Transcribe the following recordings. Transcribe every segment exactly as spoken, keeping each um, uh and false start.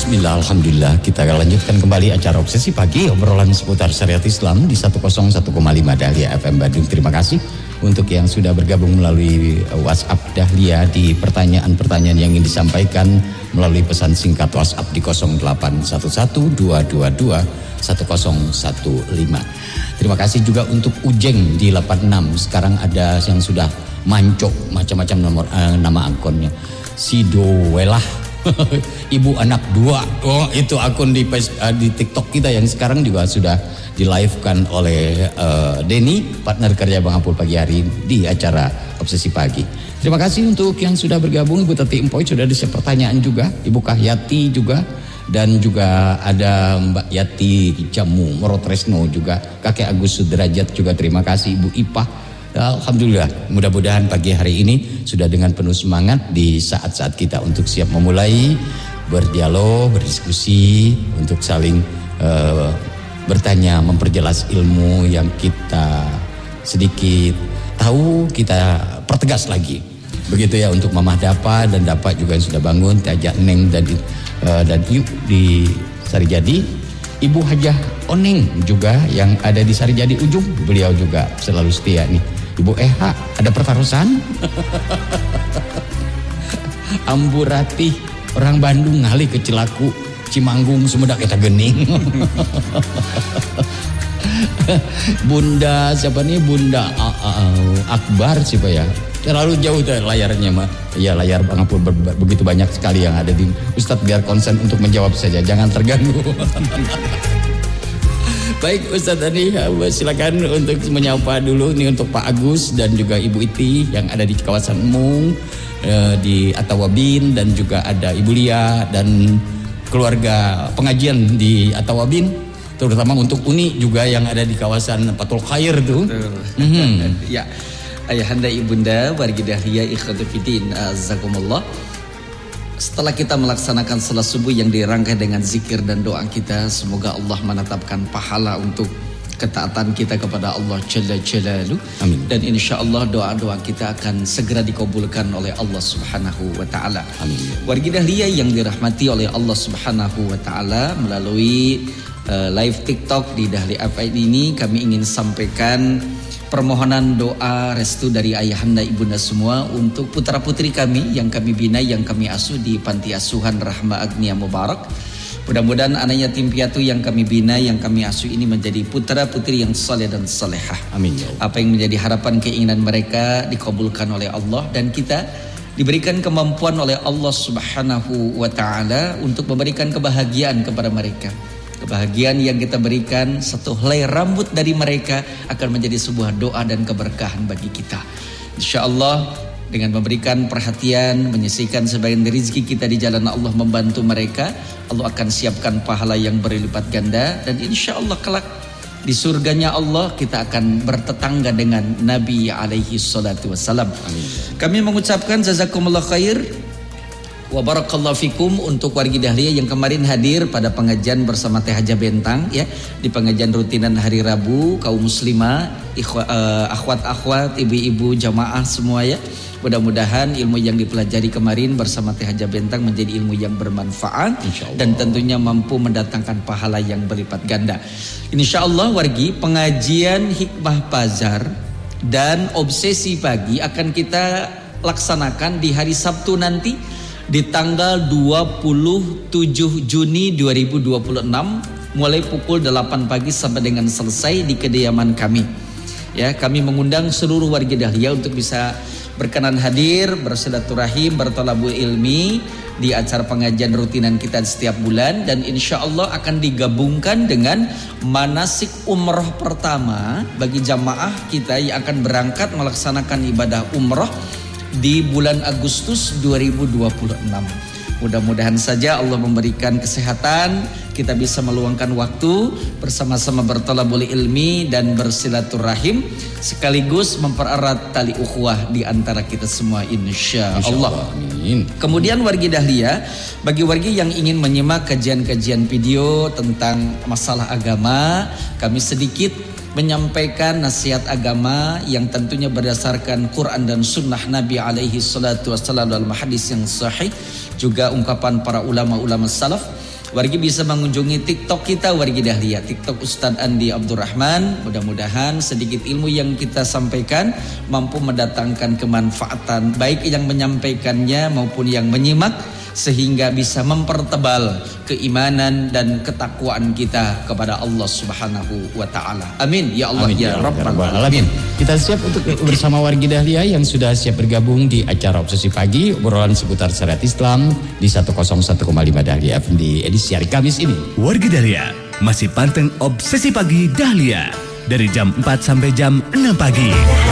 Bismillah, Alhamdulillah. Kita lanjutkan kembali acara Obsesi Pagi, obrolan seputar syariat Islam di seratus satu koma lima Dahlia F M Bandung. Terima kasih untuk yang sudah bergabung melalui WhatsApp Dahlia di pertanyaan-pertanyaan yang ingin disampaikan melalui pesan singkat WhatsApp di nol delapan satu satu dua dua dua satu nol satu lima. Terima kasih juga untuk Ujeng di delapan enam. Sekarang ada yang sudah mancok macam-macam nomor eh, nama akunnya. Sidowelah Ibu anak dua. Oh, itu akun di uh, di TikTok kita yang sekarang juga sudah di live-kan oleh uh, Denny, partner kerja Bang Apul pagi hari di acara Obsesi Pagi. Terima kasih untuk yang sudah bergabung. Ibu Tati Empoy sudah ada pertanyaan juga, Ibu Kahyati juga, dan juga ada Mbak Yati Jamu Morotresno juga, Kakek Agus Sudrajat juga. Terima kasih Ibu Ipah. Alhamdulillah, mudah-mudahan pagi hari ini sudah dengan penuh semangat di saat-saat kita untuk siap memulai berdialog, berdiskusi, untuk saling uh, bertanya, memperjelas ilmu yang kita sedikit tahu, kita pertegas lagi. Begitu ya untuk Mamah Dapa dan Dapa juga yang sudah bangun, Tajak Neng dan uh, dan Iu di Sarijadi, Ibu Hajah Oneng juga yang ada di Sarijadi Ujung, beliau juga selalu setia nih. Ibu Eha, ada pertarusan? Amburati, orang Bandung ngali ke Cilaku, Cimanggung, Sumedang kita gening. Bunda siapa nih? Bunda uh, uh, Akbar siapa ya? Terlalu jauh tuh layarnya mah. Ya layar Bang Apul begitu banyak sekali yang ada di Ustadz, biar konsen untuk menjawab saja, jangan terganggu. Baik Ustadz tadi, silakan untuk menyapa dulu nih untuk Pak Agus dan juga Ibu Iti yang ada di kawasan Mung, eh, di Atawabin, dan juga ada Ibu Lia dan keluarga pengajian di Atawabin, terutama untuk Uni juga yang ada di kawasan Patul Khair tuh. Mm-hmm. Ya, ayahanda ibunda wargi Dahlia ikhwatu fiddin azakumullah. Setelah kita melaksanakan salat subuh yang dirangkai dengan zikir dan doa kita, semoga Allah menetapkan pahala untuk ketaatan kita kepada Allah Jalla Jalaluhu. Amin. Dan insya Allah doa-doa kita akan segera dikabulkan oleh Allah Subhanahu wa taala. Amin. Wargi Dahlia yang dirahmati oleh Allah Subhanahu wa taala, melalui uh, live TikTok di Dahlia F M ini kami ingin sampaikan permohonan doa restu dari ayahanda ibunda semua untuk putra putri kami yang kami bina, yang kami asuh di Panti Asuhan Rahma Agnia Mubarak. Mudah-mudahan anak yatim piatu yang kami bina, yang kami asuh ini menjadi putra putri yang saleh dan salehah. Amin. Apa yang menjadi harapan keinginan mereka dikabulkan oleh Allah, dan kita diberikan kemampuan oleh Allah Subhanahu wa taala untuk memberikan kebahagiaan kepada mereka. Kebahagiaan yang kita berikan, satu helai rambut dari mereka akan menjadi sebuah doa dan keberkahan bagi kita. Insya Allah dengan memberikan perhatian, menyisihkan sebagian rezeki kita di jalan Allah, membantu mereka, Allah akan siapkan pahala yang berlipat ganda. Dan insya Allah kelak di surganya Allah kita akan bertetangga dengan Nabi alaihi salatu wassalam. Amin. Kami mengucapkan jazakumullah khair wa barakallahu fikum untuk wargi Dahlia yang kemarin hadir pada pengajian bersama Teh Haja Bentang ya, di pengajian rutinan hari Rabu kaum muslimah, ikhwa, uh, akhwat-akhwat, ibu-ibu, jamaah semua ya. Mudah-mudahan ilmu yang dipelajari kemarin bersama Teh Haja Bentang menjadi ilmu yang bermanfaat dan tentunya mampu mendatangkan pahala yang berlipat ganda. Insyaallah wargi, pengajian Hikmah Bazar dan Obsesi Pagi akan kita laksanakan di hari Sabtu nanti di tanggal dua puluh tujuh Juni dua ribu dua puluh enam mulai pukul delapan pagi sampai dengan selesai di kediaman kami. Ya, kami mengundang seluruh warga Dahlia untuk bisa berkenan hadir, bersilaturahim, bertolabul ilmi di acara pengajian rutinan kita setiap bulan, dan insya Allah akan digabungkan dengan manasik umroh pertama bagi jamaah kita yang akan berangkat melaksanakan ibadah umroh di bulan Agustus dua ribu dua puluh enam. Mudah-mudahan saja Allah memberikan kesehatan, kita bisa meluangkan waktu bersama-sama bertolabul ilmi dan bersilaturahim, sekaligus mempererat tali ukhuwah di antara kita semua insya Allah. Amin. Kemudian wargi Dahlia, bagi wargi yang ingin menyimak kajian-kajian video tentang masalah agama, kami sedikit menyampaikan nasihat agama yang tentunya berdasarkan Quran dan Sunnah Nabi alaihi salatu wassalam dalam hadis yang sahih, juga ungkapan para ulama-ulama salaf. Wargi bisa mengunjungi TikTok kita, Wargi Dahlia, TikTok Ustadz Andi Abdurrahman. Mudah-mudahan sedikit ilmu yang kita sampaikan mampu mendatangkan kemanfaatan baik yang menyampaikannya maupun yang menyimak, sehingga bisa mempertebal keimanan dan ketakwaan kita kepada Allah Subhanahu wa taala. Amin ya Allah. Amin, ya, ya Rabbal Alamin. Kita siap untuk bersama Wargi Dahlia yang sudah siap bergabung di acara Obsesi Pagi, obrolan seputar syariat Islam di seratus satu koma lima Dahlia F M di edisi hari Kamis ini. Wargi Dahlia masih panteng Obsesi Pagi Dahlia dari jam empat sampai jam enam pagi.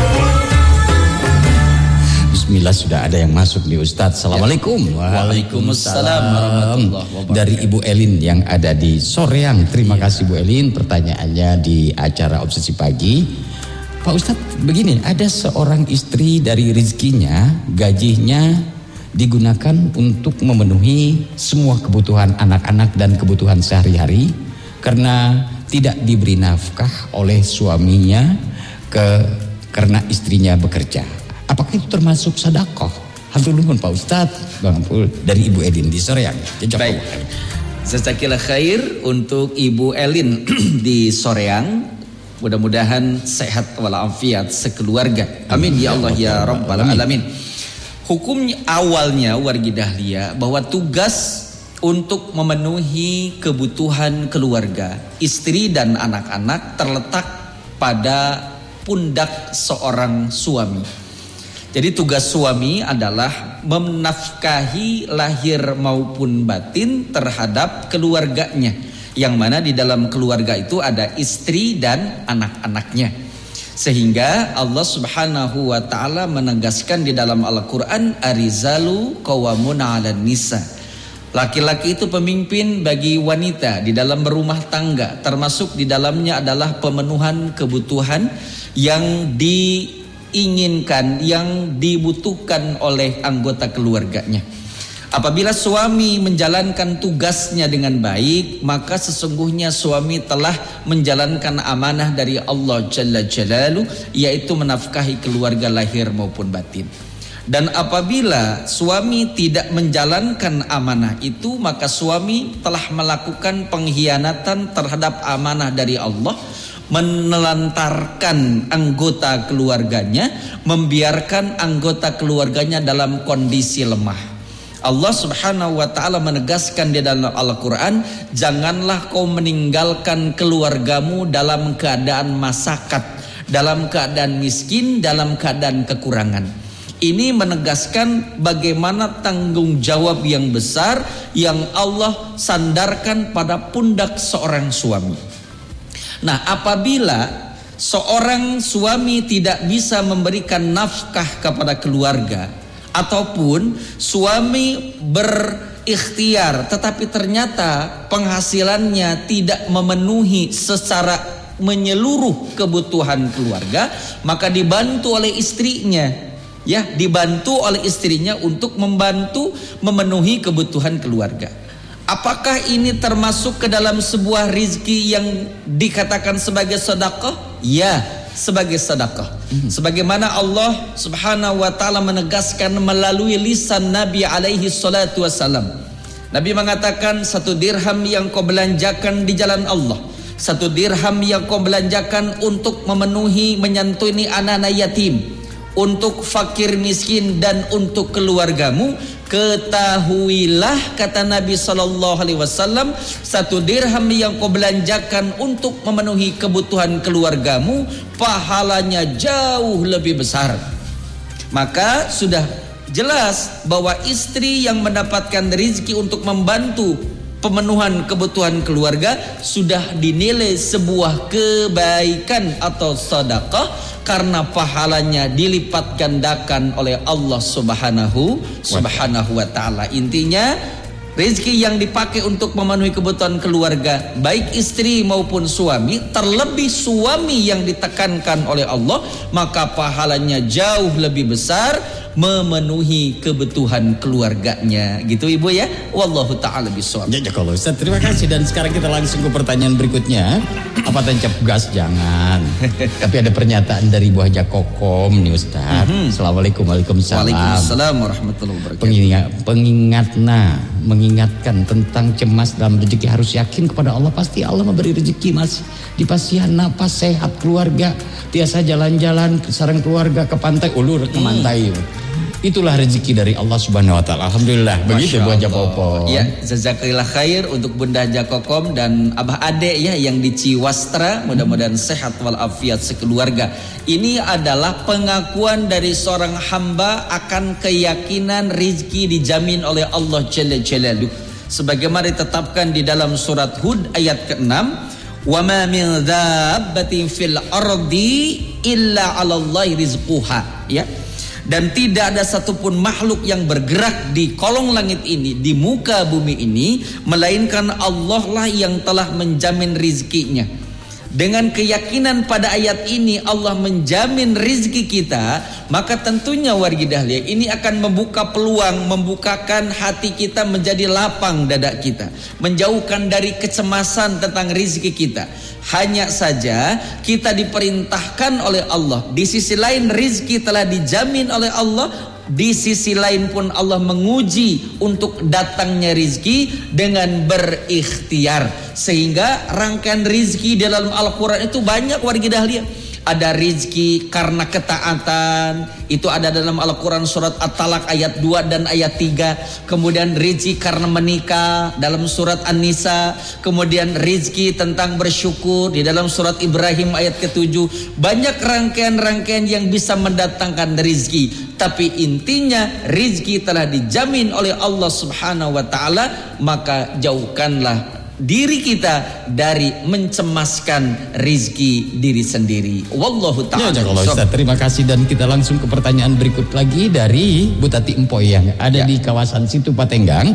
Bismillah, sudah ada yang masuk nih Ustadz. Assalamualaikum. Waalaikumsalam warahmatullahi wabarakatuh. Dari Ibu Elin yang ada di Soreang. Terima iya. kasih Bu Elin, pertanyaannya di acara Obsesi Pagi. Pak Ustadz, begini, ada seorang istri dari rezekinya, gajinya digunakan untuk memenuhi semua kebutuhan anak-anak dan kebutuhan sehari-hari karena tidak diberi nafkah oleh suaminya ke karena istrinya bekerja. Apakah itu termasuk sedekah? Hatur nuhun Pak Ustadz, Bang Ampul, dari Ibu Elin di Soreang. Baik. Jazakallahu khair untuk Ibu Elin di Soreang. Mudah-mudahan sehat walafiat sekeluarga. Amin ya Allah ya Rabbal Alamin. Hukum awalnya Wargi Dahlia bahwa tugas untuk memenuhi kebutuhan keluarga, istri dan anak-anak terletak pada pundak seorang suami. Jadi tugas suami adalah menafkahi lahir maupun batin terhadap keluarganya, yang mana di dalam keluarga itu ada istri dan anak-anaknya. Sehingga Allah Subhanahu wa taala menegaskan di dalam Al-Qur'an, arizalu qawamun 'alan nisa. Laki-laki itu pemimpin bagi wanita di dalam berumah tangga, termasuk di dalamnya adalah pemenuhan kebutuhan yang diinginkan, yang dibutuhkan oleh anggota keluarganya. Apabila suami menjalankan tugasnya dengan baik, maka sesungguhnya suami telah menjalankan amanah dari Allah Jalla Jalaluh, yaitu menafkahi keluarga lahir maupun batin. Dan apabila suami tidak menjalankan amanah itu, maka suami telah melakukan pengkhianatan terhadap amanah dari Allah, menelantarkan anggota keluarganya, membiarkan anggota keluarganya dalam kondisi lemah. Allah Subhanahu wa taala menegaskan di dalam Al-Qur'an, janganlah kau meninggalkan keluargamu dalam keadaan masakat, dalam keadaan miskin, dalam keadaan kekurangan. Ini menegaskan bagaimana tanggung jawab yang besar yang Allah sandarkan pada pundak seorang suami. Nah, apabila seorang suami tidak bisa memberikan nafkah kepada keluarga, ataupun suami berikhtiar tetapi ternyata penghasilannya tidak memenuhi secara menyeluruh kebutuhan keluarga, maka dibantu oleh istrinya, ya, dibantu oleh istrinya untuk membantu memenuhi kebutuhan keluarga. Apakah ini termasuk ke dalam sebuah rizki yang dikatakan sebagai sedekah? Ya, sebagai sedekah. Mm-hmm. Sebagaimana Allah Subhanahu wa taala menegaskan melalui lisan Nabi alaihi salatu wasallam. Nabi mengatakan, satu dirham yang kau belanjakan di jalan Allah, satu dirham yang kau belanjakan untuk memenuhi, menyantuni anak-anak yatim, untuk fakir miskin dan untuk keluargamu, ketahuilah, kata Nabi sallallahu alaihi wasallam, satu dirham yang kau belanjakan untuk memenuhi kebutuhan keluargamu, pahalanya jauh lebih besar. Maka sudah jelas bahwa istri yang mendapatkan rezeki untuk membantu pemenuhan kebutuhan keluarga sudah dinilai sebuah kebaikan atau sedekah, karena pahalanya dilipat gandakan oleh Allah Subhanahu Subhanahu wa taala. Intinya, rezeki yang dipakai untuk memenuhi kebutuhan keluarga, baik istri maupun suami, terlebih suami yang ditekankan oleh Allah, maka pahalanya jauh lebih besar memenuhi kebutuhan keluarganya. Gitu Ibu ya. Wallahu ta'ala bishawab. Ya, ya kalau Ustaz, terima kasih. Dan sekarang kita langsung ke pertanyaan berikutnya. Apa tancap gas? Jangan. Tapi ada pernyataan dari Bu Haja Kokom nih Ustaz. Mm-hmm. Assalamualaikum. Waalaikumsalam. Waalaikumsalam warahmatullahi wabarakatuh. Pengingat, pengingatna, mengingatkan tentang cemas dalam rezeki, harus yakin kepada Allah. Pasti Allah memberi rezeki mas. Di pasihan napas, sehat, keluarga. Biasa jalan-jalan sareng keluarga ke pantai, ulur ke pantai. Hmm. Itulah rezeki dari Allah Subhanahu wa taala. Alhamdulillah. Begitu Bu Haja Kokom. Ya, jazakallah khair untuk Bunda Haja Kokom dan Abah Ade ya yang di Ciwastra. Mudah-mudahan sehat walafiat sekeluarga. Ini adalah pengakuan dari seorang hamba akan keyakinan rizki dijamin oleh Allah Jalla Jalaluhu. Sebagaimana ditetapkan di dalam surat Hud ayat keenam, wa ma min dabbatin fil ardi illa 'alallahi rizquha, ya. Dan tidak ada satupun makhluk yang bergerak di kolong langit ini, di muka bumi ini, melainkan Allah lah yang telah menjamin rizkinya. Dengan keyakinan pada ayat ini Allah menjamin rizki kita, maka tentunya wargi dahlia ini akan membuka peluang, membukakan hati kita menjadi lapang dada kita, menjauhkan dari kecemasan tentang rizki kita. Hanya saja kita diperintahkan oleh Allah. Di sisi lain rizki telah dijamin oleh Allah, di sisi lain pun Allah menguji untuk datangnya rizki dengan berikhtiar. Sehingga rangkaian rizki dalam Al-Quran itu banyak wargi dahlia. Ada rizki karena ketaatan, itu ada dalam Al-Quran surat At-Talaq ayat dua dan ayat tiga. Kemudian rizki karena menikah dalam surat An-Nisa. Kemudian rizki tentang bersyukur di dalam surat Ibrahim ayat ketujuh. Banyak rangkaian-rangkaian yang bisa mendatangkan rizki. Tapi intinya rizki telah dijamin oleh Allah Subhanahu wa ta'ala. Maka jauhkanlah diri kita dari mencemaskan rizki diri sendiri. Wallahu ta'ala. Ya, ya, Ustaz, terima kasih. Dan kita langsung ke pertanyaan berikut lagi dari Bu Tati Empoy yang ada ya. di kawasan Situ Patenggang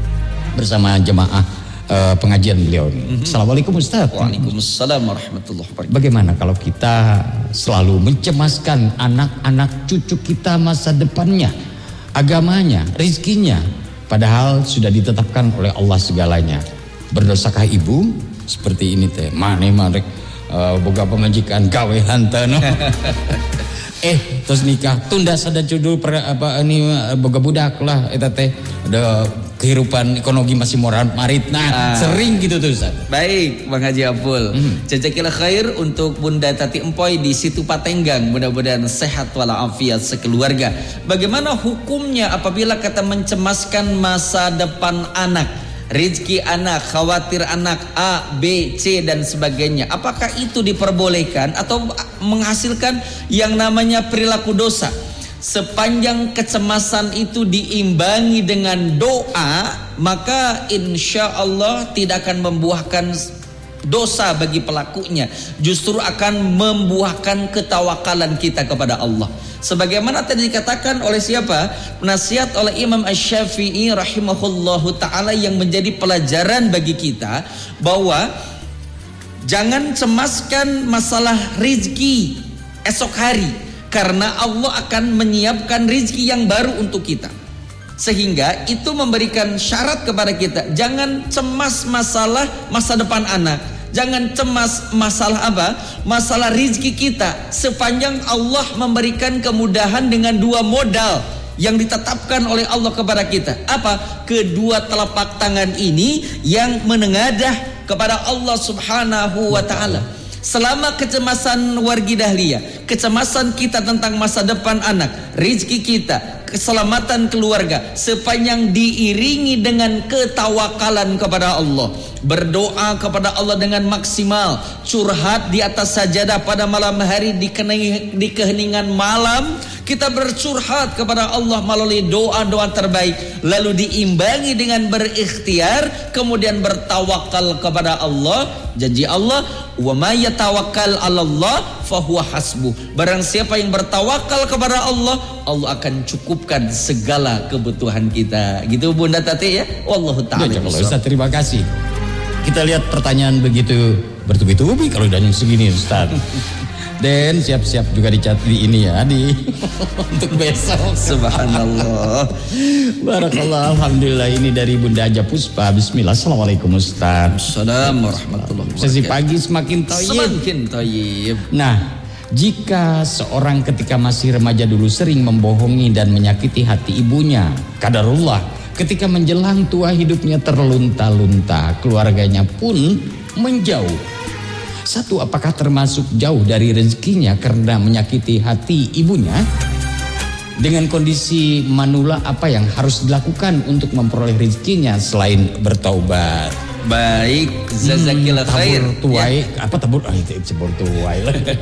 bersama jemaah uh, pengajian beliau. Mm-hmm. Assalamualaikum Ustaz. Waalaikumsalam warahmatullahi wabarakatuh. Bagaimana kalau kita selalu mencemaskan anak-anak cucu kita masa depannya, agamanya, rizkinya, padahal sudah ditetapkan oleh Allah segalanya? Berdosakah ibu seperti ini teh? Mane marek uh, boga pemajikan gawe hanteno. eh terus nikah tunda sada judul per, apa ini boga budak lah eta teh ada kehidupan ekonomi masih moral marit. Nah, ah. sering gitu tuh Ustaz. Baik, Bang Haji Abdul. Mm-hmm. Jazakillah khair untuk Bunda Tati Empoy di Situ Patenggang. Mudah-mudahan sehat walafiat sekeluarga. Bagaimana hukumnya apabila kata mencemaskan masa depan anak? Rizki anak, khawatir anak A, B, C dan sebagainya. Apakah itu diperbolehkan atau menghasilkan yang namanya perilaku dosa? Sepanjang kecemasan itu diimbangi dengan doa, maka insya Allah tidak akan membuahkan dosa bagi pelakunya. Justru akan membuahkan ketawakalan kita kepada Allah. Sebagaimana tadi dikatakan oleh siapa? Nasihat oleh Imam Asy-Syafi'i rahimahullahu ta'ala yang menjadi pelajaran bagi kita, bahwa jangan cemaskan masalah rizki esok hari, karena Allah akan menyiapkan rizki yang baru untuk kita. Sehingga itu memberikan syarat kepada kita, jangan cemas masalah masa depan anak, jangan cemas masalah apa? Masalah rizki kita. Sepanjang Allah memberikan kemudahan dengan dua modal yang ditetapkan oleh Allah kepada kita. Apa? Kedua telapak tangan ini yang menengadah kepada Allah Subhanahu wa ta'ala. Selama kecemasan wargi dahlia, kecemasan kita tentang masa depan anak, rizki kita, keselamatan keluarga, sepanjang diiringi dengan ketawakalan kepada Allah, berdoa kepada Allah dengan maksimal, curhat di atas sajadah pada malam hari, di, kening, di keheningan malam kita bercurhat kepada Allah melalui doa-doa terbaik, lalu diimbangi dengan berikhtiar, kemudian bertawakal kepada Allah. Janji Allah, wa may yatawakkal 'alallah fahuwa hasbuh. Barang siapa yang bertawakal kepada Allah, Allah akan cukupkan segala kebutuhan kita. Gitu Bunda Tati ya. Wallahu ta'ala. Ya, Ustaz, terima kasih. Kita lihat pertanyaan begitu bertubi-tubi kalau udah segini Ustaz. Dan siap-siap juga dicat di ini ya di untuk besok. Subhanallah. Barakallah. Alhamdulillah, ini dari Bunda Haja Puspa. Bismillah. Assalamualaikum Ustaz. Assalamualaikum warahmatullahi wabarakatuh. Sesi pagi semakin thayyib. Semakin thayyib. Nah, jika seorang ketika masih remaja dulu sering membohongi dan menyakiti hati ibunya, qadarullah, ketika menjelang tua hidupnya terlunta-lunta, keluarganya pun menjauh. Satu, apakah termasuk jauh dari rezekinya karena menyakiti hati ibunya? Dengan kondisi manula, apa yang harus dilakukan untuk memperoleh rezekinya selain bertaubat? Baik, jazakillah hmm, khair. Tabur tuai, ya. apa tabur? Ah, itu tabur tuai.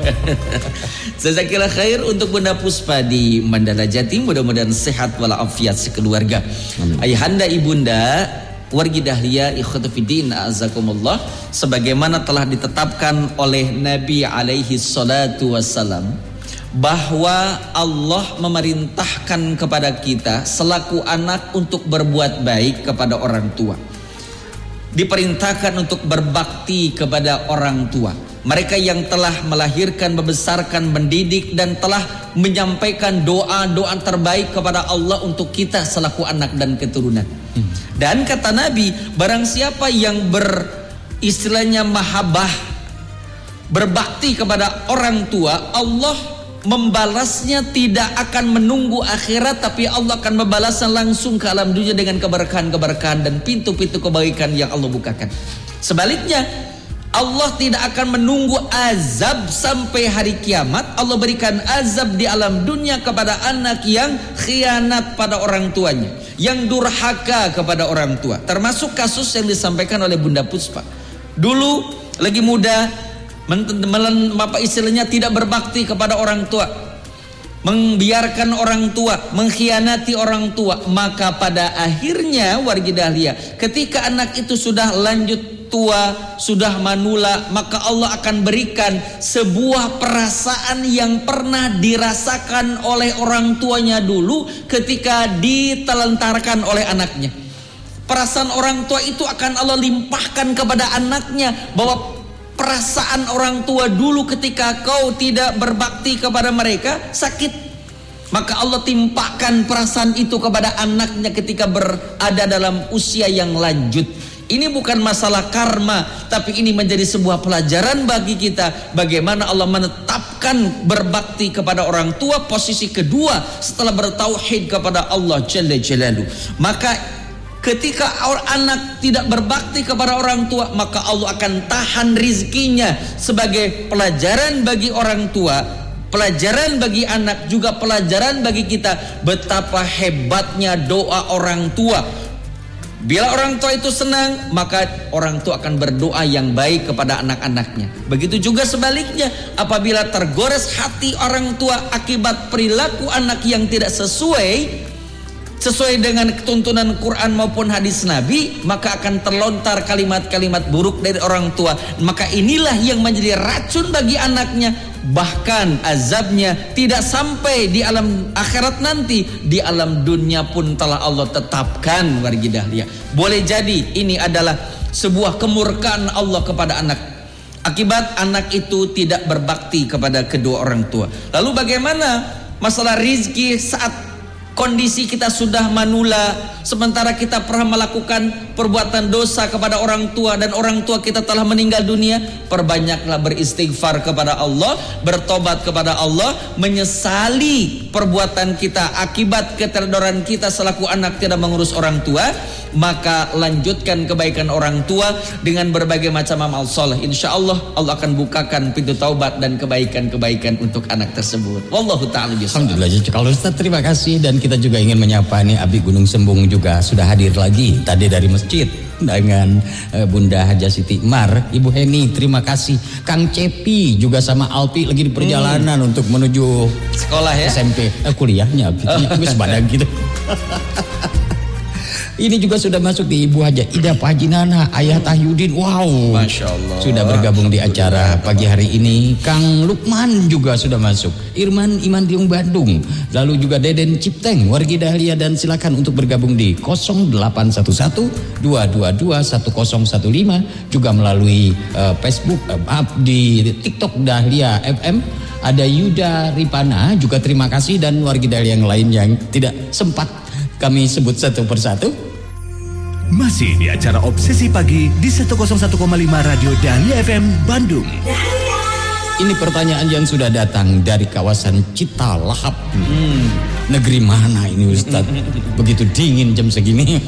Jazakillah khair untuk Bunda Puspa di Mandala Jatim. Mudah-mudahan sehat walafiat sekeluarga. Amin. Ayahanda ibunda wargi dahlia ikhwatu fiddin a'azakumullah, sebagaimana telah ditetapkan oleh Nabi alaihi salatu wassalam bahwa Allah memerintahkan kepada kita selaku anak untuk berbuat baik kepada orang tua. Diperintahkan untuk berbakti kepada orang tua, mereka yang telah melahirkan, membesarkan, mendidik dan telah menyampaikan doa-doa terbaik kepada Allah untuk kita selaku anak dan keturunan. Hmm. Dan kata Nabi, barang siapa yang beristilahnya mahabbah, berbakti kepada orang tua, Allah membalasnya tidak akan menunggu akhirat, tapi Allah akan membalasnya langsung ke alam dunia dengan keberkahan-keberkahan dan pintu-pintu kebaikan yang Allah bukakan. Sebaliknya, Allah tidak akan menunggu azab sampai hari kiamat. Allah berikan azab di alam dunia kepada anak yang khianat pada orang tuanya, yang durhaka kepada orang tua. Termasuk kasus yang disampaikan oleh Bunda Puspa. Dulu lagi muda, apa istilahnya, tidak berbakti kepada orang tua, membiarkan orang tua, mengkhianati orang tua. Maka pada akhirnya wargi dahlia, ketika anak itu sudah lanjut tua, sudah manula, maka Allah akan berikan sebuah perasaan yang pernah dirasakan oleh orang tuanya dulu ketika ditelantarkan oleh anaknya. Perasaan orang tua itu akan Allah limpahkan kepada anaknya, bahwa perasaan orang tua dulu ketika kau tidak berbakti kepada mereka sakit, maka Allah timpakan perasaan itu kepada anaknya ketika berada dalam usia yang lanjut. Ini bukan masalah karma, tapi ini menjadi sebuah pelajaran bagi kita bagaimana Allah menetapkan berbakti kepada orang tua posisi kedua setelah bertauhid kepada Allah Jalla Jalaluhu. Maka ketika anak tidak berbakti kepada orang tua, maka Allah akan tahan rizkinya sebagai pelajaran bagi orang tua, pelajaran bagi anak, juga pelajaran bagi kita betapa hebatnya doa orang tua. Bila orang tua itu senang, maka orang tua akan berdoa yang baik kepada anak-anaknya. Begitu juga sebaliknya, apabila tergores hati orang tua akibat perilaku anak yang tidak sesuai sesuai dengan tuntunan Quran maupun hadis Nabi, maka akan terlontar kalimat-kalimat buruk dari orang tua. Maka inilah yang menjadi racun bagi anaknya. Bahkan azabnya tidak sampai di alam akhirat nanti, di alam dunia pun telah Allah tetapkan wargi dahlia. Boleh jadi ini adalah sebuah kemurkaan Allah kepada anak, akibat anak itu tidak berbakti kepada kedua orang tua. Lalu bagaimana masalah rizki saat kondisi kita sudah manula, sementara kita pernah melakukan perbuatan dosa kepada orang tua dan orang tua kita telah meninggal dunia? Perbanyaklah beristighfar kepada Allah, bertobat kepada Allah, menyesali perbuatan kita akibat keteledoran kita selaku anak tidak mengurus orang tua. Maka lanjutkan kebaikan orang tua dengan berbagai macam amal soleh. Insya Allah Allah akan bukakan pintu taubat dan kebaikan-kebaikan untuk anak tersebut. Wallahu ta'ala bishawab. Alhamdulillah. Kalau Ustaz, terima kasih. Dan kita juga ingin menyapa nih Abi Gunung Sembung juga sudah hadir lagi tadi dari masjid dengan uh, Bunda Haja Siti Mar, Ibu Heni, terima kasih. Kang Cepi juga sama Alpi lagi di perjalanan hmm. untuk menuju sekolah ya, S M P, eh, kuliahnya gitu. Wis badan gitu. Ini juga sudah masuk di Ibu Haja Ida Pajinana, Ayah Tahyudin. Wow, Masya Allah, sudah bergabung di acara pagi hari ini. Kang Lukman juga sudah masuk. Irman Iman Diung Bandung. Lalu juga Deden Cipteng wargi dahlia. Dan silakan untuk bergabung di nol delapan satu satu dua dua dua satu nol satu lima, juga melalui uh, Facebook, uh, maaf, di TikTok Dahlia F M. ada Yuda Ripana, juga terima kasih, dan warga yang lain yang tidak sempat kami sebut satu persatu. Masih di acara Obsesi Pagi di seratus satu koma lima Radio Dahlia F M Bandung. Ini pertanyaan yang sudah datang dari kawasan Citalahap. Hmm, negeri mana ini Ustaz? Begitu dingin jam segini.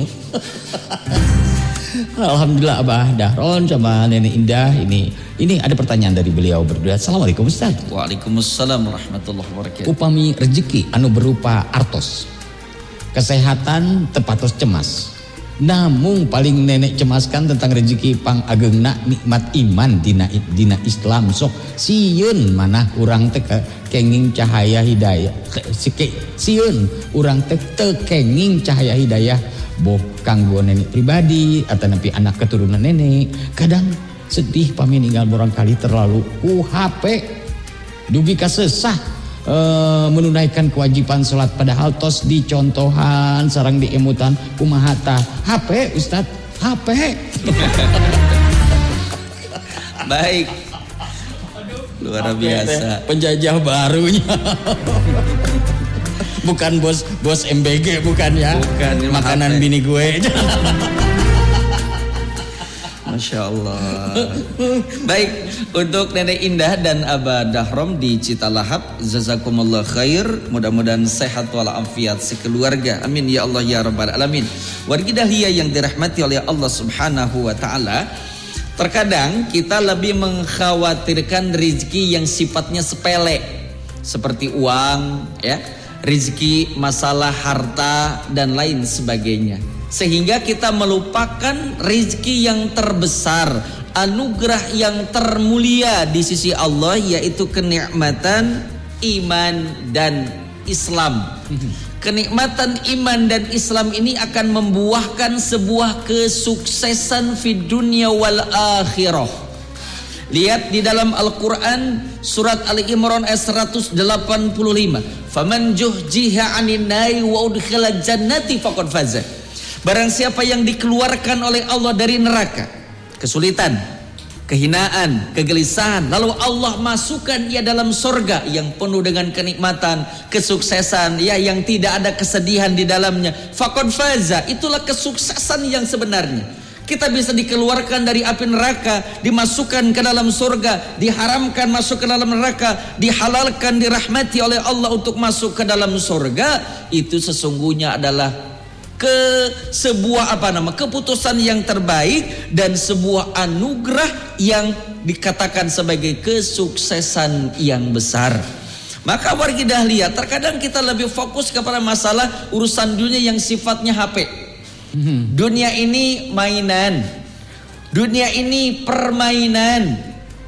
Alhamdulillah Abah Dahron sama Nenek Indah ini ini ada pertanyaan dari beliau berdua. Assalamualaikum Ustaz. Waalaikumsalam warahmatullahi wabarakatuh. Upami rezeki anu berupa artos, kesehatan tepatos cemas, namun paling nenek cemaskan tentang rezeki pang agengna nikmat iman dina dina Islam, sok sieun manah urang teh kenging cahaya hidayah sieun urang teh teu kenging cahaya hidayah boh kanggo nenek pribadi atau nepi anak keturunan nenek. Kadang sedih pami ninggal barangkali terlalu ku H P dugi kasesah e, menunaikan kewajiban sholat padahal tos dicontohan sarang diemutan kumaha tah H P Ustaz, H P. Baik, luar biasa, penjajah barunya. Bukan bos bos M B G, bukan ya, bukan makanan bini gue. Masya Allah. Baik, untuk Nenek Indah dan Abah Dahrom di Citalahap, jazakumullah khair, mudah-mudahan sehat walafiat sekeluarga, amin ya Allah ya rabbal alamin. Wargi Dahlia yang dirahmati oleh Allah subhanahu wa ta'ala, terkadang kita lebih mengkhawatirkan rezeki yang sifatnya sepele, seperti uang, ya, rezeki, masalah harta dan lain sebagainya, sehingga kita melupakan rezeki yang terbesar, anugerah yang termulia di sisi Allah, yaitu kenikmatan iman dan Islam. Kenikmatan iman dan Islam ini akan membuahkan sebuah kesuksesan fid dunya wal akhirah. Lihat di dalam Al-Quran surat Ali Imran ayat seratus delapan puluh lima. Faman juhjiha 'anil nari wa udkhila jannati faqad faza. Barang siapa yang dikeluarkan oleh Allah dari neraka, kesulitan, kehinaan, kegelisahan, lalu Allah masukkan ia dalam surga yang penuh dengan kenikmatan, kesuksesan, ya, yang tidak ada kesedihan di dalamnya, faqad faza, itulah kesuksesan yang sebenarnya. Kita bisa dikeluarkan dari api neraka, dimasukkan ke dalam surga, diharamkan masuk ke dalam neraka, dihalalkan, dirahmati oleh Allah untuk masuk ke dalam surga. Itu sesungguhnya adalah ke sebuah apa nama keputusan yang terbaik dan sebuah anugerah yang dikatakan sebagai kesuksesan yang besar. Maka wargi Dahlia, terkadang kita lebih fokus kepada masalah urusan dunia yang sifatnya H P. Dunia ini mainan, dunia ini permainan.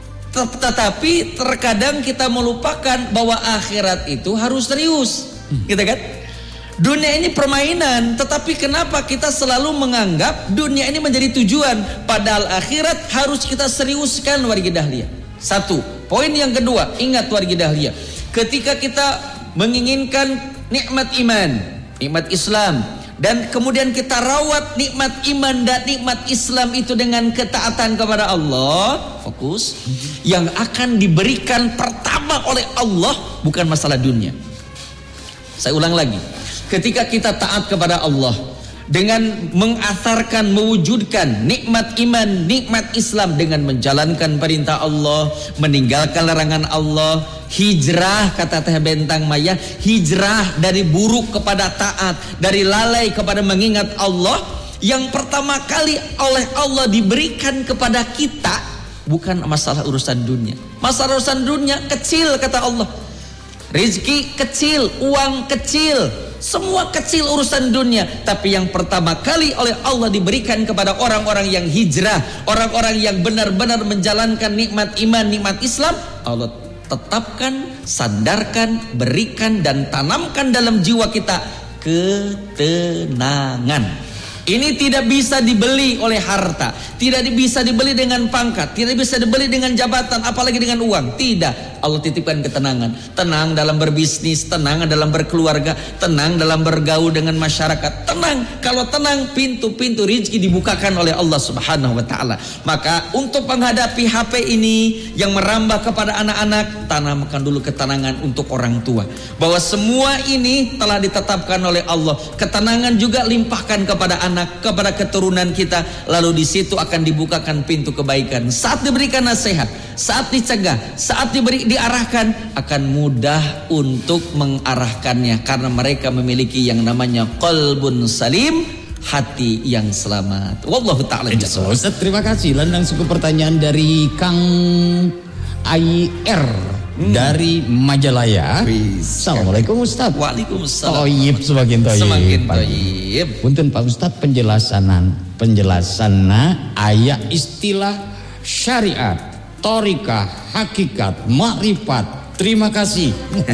Tetapi terkadang kita melupakan bahwa akhirat itu harus serius, gitu kan? Dunia ini permainan, tetapi kenapa kita selalu menganggap dunia ini menjadi tujuan, padahal akhirat harus kita seriuskan wargi Dahlia. Satu, poin yang kedua, ingat wargi Dahlia, ketika kita menginginkan nikmat iman, nikmat Islam, dan kemudian kita rawat nikmat iman dan nikmat Islam itu dengan ketaatan kepada Allah, fokus, yang akan diberikan pertama oleh Allah bukan masalah dunia. Saya ulang lagi, ketika kita taat kepada Allah dengan mengasarkan, mewujudkan nikmat iman, nikmat Islam dengan menjalankan perintah Allah, meninggalkan larangan Allah, hijrah, kata Teh Bentang Maya, hijrah dari buruk kepada taat, dari lalai kepada mengingat Allah. Yang pertama kali oleh Allah diberikan kepada kita bukan masalah urusan dunia. Masalah urusan dunia kecil, kata Allah. Rezeki kecil, uang kecil, semua kecil urusan dunia. Tapi yang pertama kali oleh Allah diberikan kepada orang-orang yang hijrah, orang-orang yang benar-benar menjalankan nikmat iman, nikmat Islam, Allah tetapkan, sandarkan, berikan dan tanamkan dalam jiwa kita ketenangan. Ini tidak bisa dibeli oleh harta, tidak bisa dibeli dengan pangkat, tidak bisa dibeli dengan jabatan, apalagi dengan uang. Tidak. Allah titipkan ketenangan, tenang dalam berbisnis, tenang dalam berkeluarga, tenang dalam bergaul dengan masyarakat. Tenang, kalau tenang pintu-pintu rezeki dibukakan oleh Allah Subhanahu wa taala. Maka untuk menghadapi H P ini yang merambah kepada anak-anak, tanamkan dulu ketenangan untuk orang tua. Bahwa semua ini telah ditetapkan oleh Allah. Ketenangan juga limpahkan kepada anak, kepada keturunan kita, lalu di situ akan dibukakan pintu kebaikan. Saat diberikan nasihat, saat dicegah, saat diberi diarahkan, akan mudah untuk mengarahkannya karena mereka memiliki yang namanya qalbun salim, hati yang selamat. Wallahu taala jalla. Ustaz, terima kasih. Landang suku pertanyaan dari Kang I R hmm. dari Majalaya. Assalamualaikum Ustaz. Waalaikumsalam. Toyib semakin toyib. Semakin toyib. Punten Pak Ustaz, penjelasanan penjelasanna ayat istilah syariat, torikah, hakikat, makrifat. Terima kasih.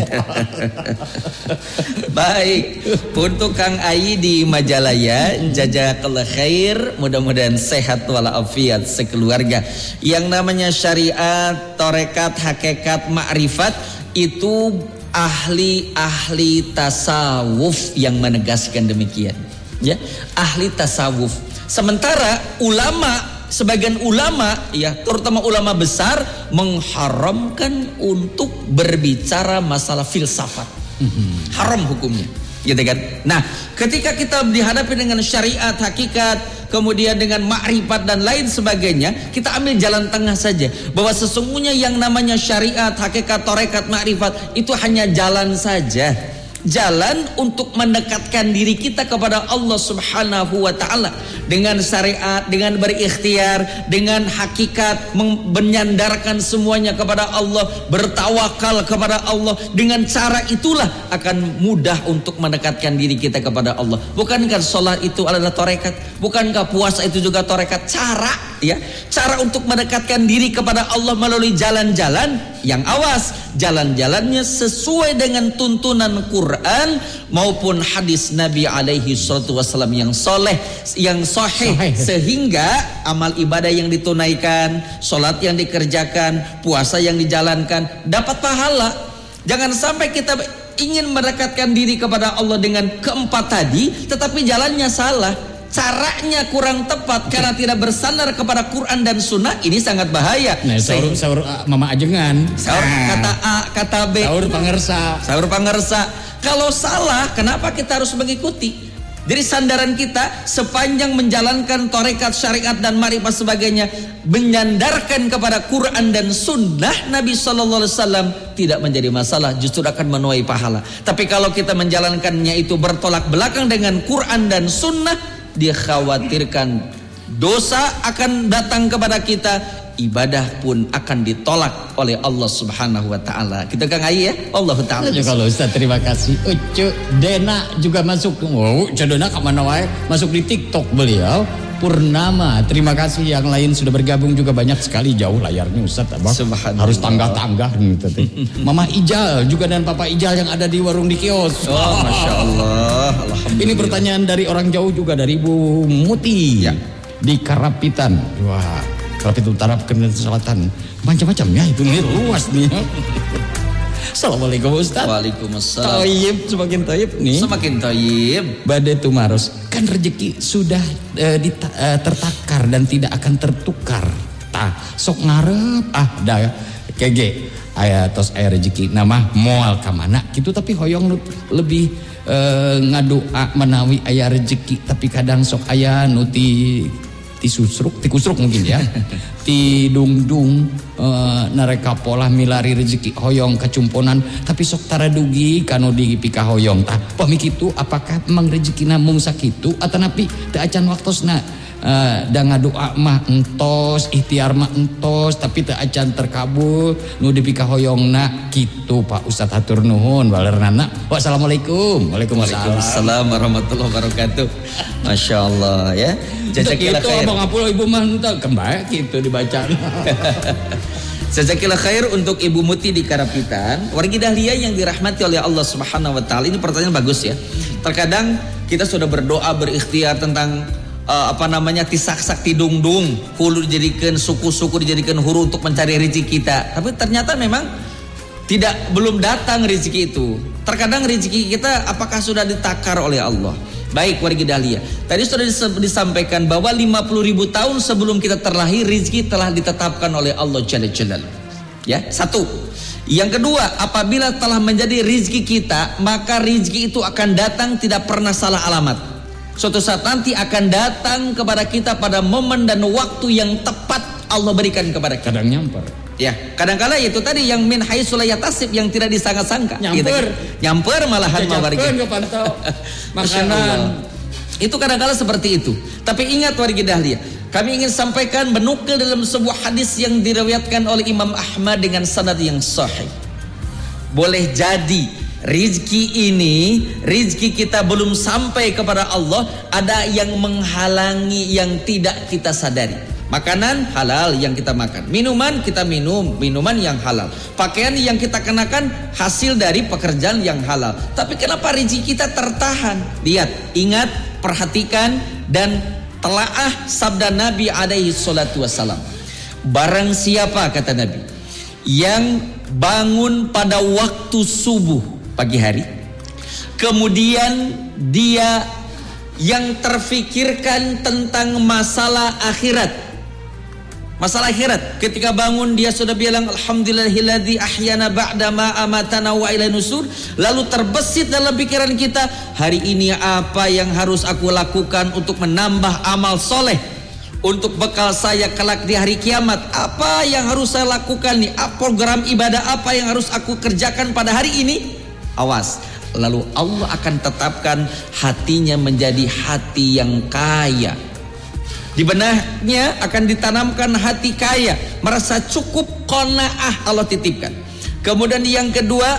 Baik, untuk Kang Ayi di Majalaya, jazakallah khair, mudah-mudahan sehat walafiat sekeluarga. Yang namanya syariat, torekat, hakikat, makrifat itu ahli-ahli tasawuf yang menegaskan demikian. Ya, ahli tasawuf. Sementara ulama, sebagian ulama, ya terutama ulama besar, mengharamkan untuk berbicara masalah filsafat. Mm-hmm. Haram hukumnya, gitu kan? Nah, ketika kita dihadapi dengan syariat, hakikat, kemudian dengan makrifat dan lain sebagainya, kita ambil jalan tengah saja. Bahwa sesungguhnya yang namanya syariat, hakikat, torekat, makrifat itu hanya jalan saja. Jalan untuk mendekatkan diri kita kepada Allah Subhanahu wa taala dengan syariat, dengan berikhtiar, dengan hakikat, menyandarkan semuanya kepada Allah, bertawakal kepada Allah. Dengan cara itulah akan mudah untuk mendekatkan diri kita kepada Allah. Bukankah sholat itu adalah torekat? Bukankah puasa itu juga torekat? Cara, ya, cara untuk mendekatkan diri kepada Allah melalui jalan-jalan yang awas, jalan-jalannya sesuai dengan tuntunan Quran maupun hadis Nabi alaihi salatu wasallam yang soleh, yang sahih, sehingga amal ibadah yang ditunaikan, sholat yang dikerjakan, puasa yang dijalankan dapat pahala. Jangan sampai kita ingin mendekatkan diri kepada Allah dengan keempat tadi, tetapi jalannya salah, caranya kurang tepat karena tidak bersandar kepada Quran dan Sunnah. Ini sangat bahaya. Nah, sahur, sahur uh, mama ajengan, sahur nah. kata A, kata B, sahur pangersa, sahur pangersa. Kalau salah, kenapa kita harus mengikuti? Jadi sandaran kita sepanjang menjalankan torekat, syariat dan makrifat sebagainya, menyandarkan kepada Quran dan Sunnah Nabi Sallallahu Alaihi Wasallam, tidak menjadi masalah, justru akan menuai pahala. Tapi kalau kita menjalankannya itu bertolak belakang dengan Quran dan Sunnah, dikhawatirkan dosa akan datang kepada kita, ibadah pun akan ditolak oleh Allah Subhanahu wa taala. Kita Kang Ayi ya, Allah taala. Ya kalau Ustaz, terima kasih. Ucu Dena juga masuk. Wow, Dena ke mana wae? Masuk di TikTok beliau. Purnama, terima kasih. Yang lain sudah bergabung juga banyak sekali, jauh layarnya Ustaz, Abang. Harus tangga-tangga gitu. Mama Ijal juga dan Papa Ijal yang ada di warung di kios. Oh, Masya Allah. Alhamdulillah. Ini pertanyaan dari orang jauh juga, dari Bu Muti ya, di Karapitan. Wah, Karapitan Utara, Karapitan Selatan, macam-macam ya itu nih, luas nih. Assalamualaikum Ustaz. Waalaikumsalam. Toyib, semakin toyib nih. Semakin toyib. Badai Tumaros, kan rezeki sudah uh, dita, uh, tertakar dan tidak akan tertukar. Tah, sok ngarep ah dah kege aya tos aya rezeki nama moal ka mana gitu, tapi hoyong lebih uh, ngadoa menawi aya rezeki, tapi kadang sok aya nu ti ti susruk, ti kusruk mungkin ya. Ti dungdung uh, nareka pola milari rezeki hoyong kacumponan, tapi sok taradugi kanu di pika hoyong tah. Pami kitu, apakah memang rezekina mung sakitu atau napi teu acan waktosna uh, da ngadoa mah entos, ikhtiar mah entos, tapi teu acan terkabul nu di pika hoyongna kitu Pak Ustaz, hatur nuhun balerna. Wassalamualaikum. Waalaikumsalam warahmatullahi wabarakatuh. Masya Allah ya. Jazakallah khair. Itu abang apul ibu mah teu kembali kitu dibaca. Jazakillah khair untuk Ibu Muti di Karapitan. Wargi Dahlia yang dirahmati oleh Allah Subhanahu wa taala. Ini pertanyaan bagus ya. Terkadang kita sudah berdoa berikhtiar tentang uh, apa namanya tisak-sak tidung-dung, hulu dijadikan suku-suku dijadikan huru untuk mencari rezeki kita. Tapi ternyata memang tidak belum datang rezeki itu. Terkadang rezeki kita apakah sudah ditakar oleh Allah? Baik wargi Dahlia, tadi sudah disampaikan bahwa lima puluh ribu tahun sebelum kita terlahir rezeki telah ditetapkan oleh Allah Jalla Jalaluhu. Ya, satu. Yang kedua, apabila telah menjadi rezeki kita, maka rezeki itu akan datang tidak pernah salah alamat. Suatu saat nanti akan datang kepada kita pada momen dan waktu yang tepat Allah berikan kepada kita. Kadang nyamper. Ya, kadang-kala itu tadi yang min haitsu la yatasib, yang tidak disangka-sangka. Nyamper, gitu. Nyamper malahan jajakan ke pantau makanan. Itu kadang-kala seperti itu. Tapi ingat warga Dahlia, kami ingin sampaikan menukil dalam sebuah hadis yang diriwayatkan oleh Imam Ahmad dengan sanad yang sahih. Boleh jadi rizki ini, rizki kita belum sampai kepada Allah, ada yang menghalangi yang tidak kita sadari. Makanan halal yang kita makan, minuman kita minum, minuman yang halal, pakaian yang kita kenakan hasil dari pekerjaan yang halal. Tapi kenapa rezeki kita tertahan? Lihat, ingat, perhatikan dan telaah sabda Nabi alaihi salatu wassalam. Barang siapa, kata Nabi, yang bangun pada waktu subuh pagi hari, kemudian dia yang terfikirkan tentang masalah akhirat. Masalah akhirat, ketika bangun dia sudah bilang alhamdulillahilladzi ahyana ba'da ma amatana wa ilaihi nusur. Lalu terbesit dalam pikiran kita, hari ini apa yang harus aku lakukan untuk menambah amal soleh, untuk bekal saya kelak di hari kiamat. Apa yang harus saya lakukan nih? Program ibadah apa yang harus aku kerjakan pada hari ini? Awas, lalu Allah akan tetapkan hatinya menjadi hati yang kaya. Di benahnya akan ditanamkan hati kaya, merasa cukup, qanaah Allah titipkan. Kemudian yang kedua,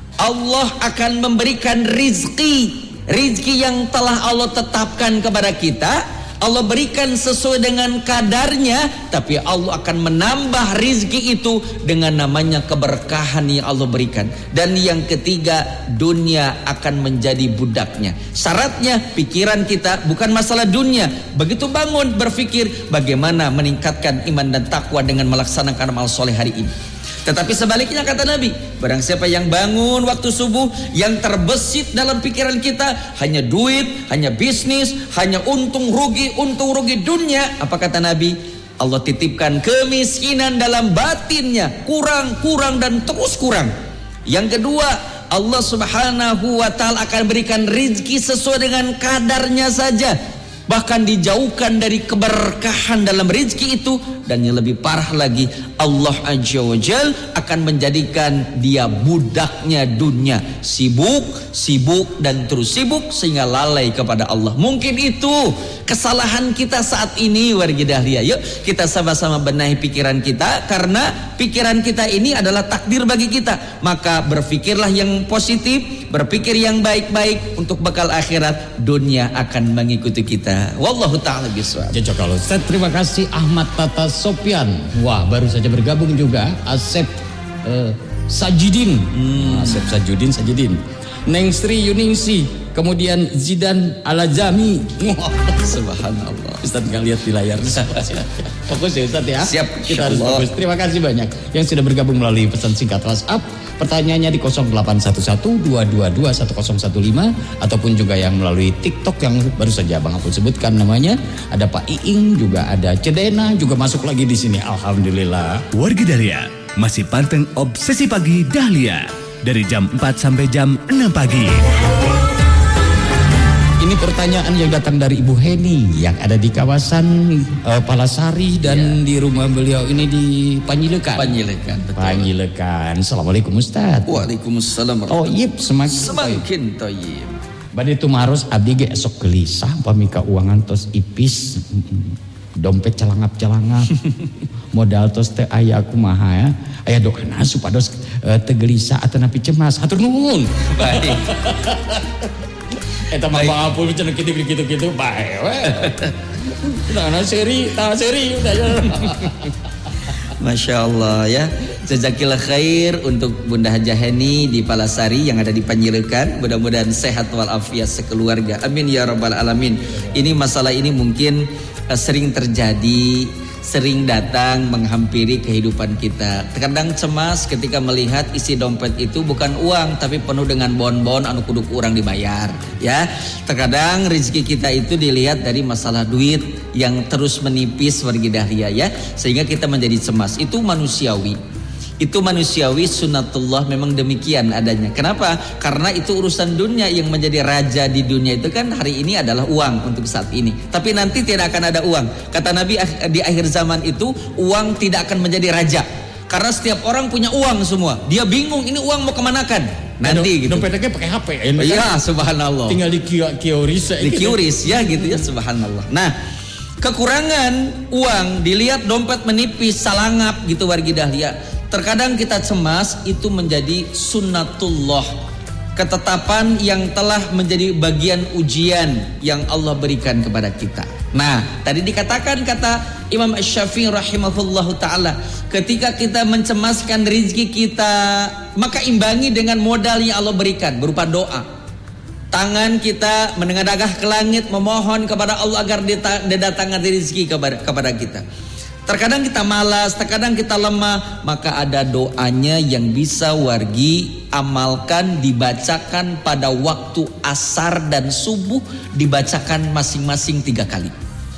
Allah akan memberikan rizki, rizki yang telah Allah tetapkan kepada kita. Allah berikan sesuai dengan kadarnya, tapi Allah akan menambah rizki itu dengan namanya keberkahan yang Allah berikan. Dan yang ketiga, dunia akan menjadi budaknya. Syaratnya pikiran kita bukan masalah dunia. Begitu bangun berpikir bagaimana meningkatkan iman dan takwa dengan melaksanakan amal soleh hari ini. Tetapi sebaliknya kata Nabi, barang siapa yang bangun waktu subuh, yang terbesit dalam pikiran kita hanya duit, hanya bisnis, hanya untung rugi, untung rugi dunia, apa kata Nabi? Allah titipkan kemiskinan dalam batinnya, kurang, kurang dan terus kurang. Yang kedua, Allah Subhanahu wa taala akan berikan rizki sesuai dengan kadarnya saja, bahkan dijauhkan dari keberkahan dalam rezeki itu. Dan yang lebih parah lagi, Allah Azza wa Jal akan menjadikan dia budaknya dunia, sibuk, sibuk dan terus sibuk sehingga lalai kepada Allah. Mungkin itu kesalahan kita saat ini warga Dahlia. Yuk kita sama-sama benahi pikiran kita, karena pikiran kita ini adalah takdir bagi kita. Maka berpikirlah yang positif, berpikir yang baik-baik, untuk bekal akhirat dunia akan mengikuti kita. Wallahu ta'ala bisawab. Cocok kalau Ustaz. Terima kasih Ahmad Tata Sopyan. Wah, baru saja bergabung juga Asep uh, Sajidin. hmm. Asep Sajudin Sajidin. Neng Sri Yuningsi. Kemudian Zidan Alajami. Subhanallah. Ustaz nggak lihat di layar. Fokus ya Ustaz ya. Siap. Kita harus fokus. Terima kasih banyak yang sudah bergabung melalui pesan singkat WhatsApp. Pertanyaannya di nol delapan satu satu dua dua dua satu nol satu lima, ataupun juga yang melalui TikTok yang baru saja Bang Apul sebutkan namanya. Ada Pak Iing, juga ada Cedena, juga masuk lagi di sini. Alhamdulillah. Wargi Dahlia masih panteng Obsesi Pagi Dahlia dari jam empat sampai jam enam pagi. Ini pertanyaan yang datang dari Ibu Heni yang ada di kawasan uh, Palasari dan ya, di rumah beliau ini di Panjilekan. Panjilekan, betul. Panjilekan. Assalamualaikum Ustaz. Waalaikumsalam. Oh yip, semakin semakin toyib. Bade itu maros abdi ge esok gelisah pamika uangan tos ipis, dompet celangap-celangap. Modal tos teu aya kumaha ya. Aya doana supados uh, teu gelisah atawa napi cemas. Hatur nuhun. Baik. Eta mah Bang Apul cenah kitu-kitu bae we. Tah seri, tah seri. Masya Allah ya. Jazakillah khair untuk Bunda Hajah Heni di Palasari yang ada di Panjirekan. Mudah-mudahan sehat walafiat sekeluarga. Amin ya rabbal alamin. Ini masalah ini mungkin uh, sering terjadi, sering datang menghampiri kehidupan kita. Terkadang cemas ketika melihat isi dompet itu bukan uang tapi penuh dengan bon-bon anu kudu urang dibayar ya. Terkadang rezeki kita itu dilihat dari masalah duit yang terus menipis wargi dahlia ya, sehingga kita menjadi cemas. Itu manusiawi. Itu manusiawi, sunnatullah memang demikian adanya. Kenapa? Karena itu urusan dunia. Yang menjadi raja di dunia itu kan hari ini adalah uang untuk saat ini. Tapi nanti tidak akan ada uang. Kata Nabi di akhir zaman itu uang tidak akan menjadi raja. Karena setiap orang punya uang semua. Dia bingung ini uang mau kemanakan nanti gitu. Dompetnya pakai H P. Iya, subhanallah. Tinggal di qris. Di qris ya gitu ya, subhanallah. Nah, kekurangan uang dilihat dompet menipis, salangap gitu wargi dahlia. Terkadang kita cemas, itu menjadi sunnatullah, ketetapan yang telah menjadi bagian ujian yang Allah berikan kepada kita. Nah, tadi dikatakan kata Imam Asy-Syafi'i rahimahullahu ta'ala, ketika kita mencemaskan rezeki kita, maka imbangi dengan modal yang Allah berikan berupa doa. Tangan kita menengadah ke langit memohon kepada Allah agar didatangkan rezeki kepada, kepada kita. Terkadang kita malas, terkadang kita lemah, maka ada doanya yang bisa wargi amalkan, dibacakan pada waktu asar dan subuh, dibacakan masing-masing tiga kali.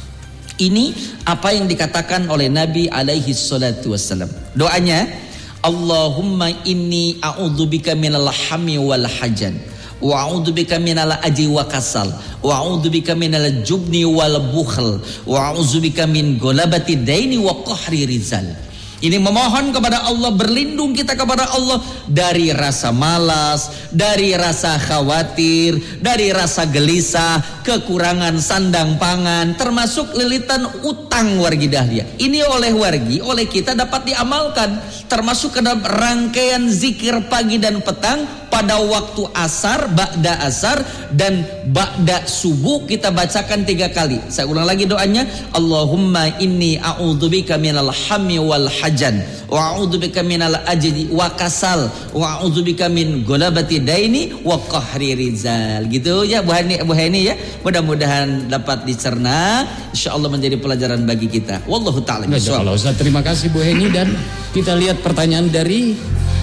Ini apa yang dikatakan oleh Nabi alaihi salatu wassalam. Doanya, Allahumma inni a'udzubika minal hammi wal hajan, wa a'udzubika minal ajzi wa kasal, wa a'udzubika minal jubni wal bukhl, wa a'udzubika min ghalabati daini wa qahri rizal. Ini memohon kepada Allah, berlindung kita kepada Allah dari rasa malas, dari rasa khawatir, dari rasa gelisah, kekurangan sandang pangan, termasuk lilitan utang wargi dahlia. Ini oleh wargi, oleh kita dapat diamalkan, termasuk ke dalam rangkaian zikir pagi dan petang pada waktu asar, ba'da asar dan ba'da subuh kita bacakan tiga kali. Saya ulang lagi doanya, Allahumma inni a'udzubika minal hammi wal hajan, wa a'udzubika minal ajzi wa kasal, wa a'udzubika min ghalabati daini wa qahri rizal. Gitu ya Bu Hani, Bu Hani ya. Mudah-mudahan dapat dicerna, insyaallah menjadi pelajaran bagi kita. Wallahu taala bishawab. Ustaz, terima kasih Bu Hani. Dan kita lihat pertanyaan dari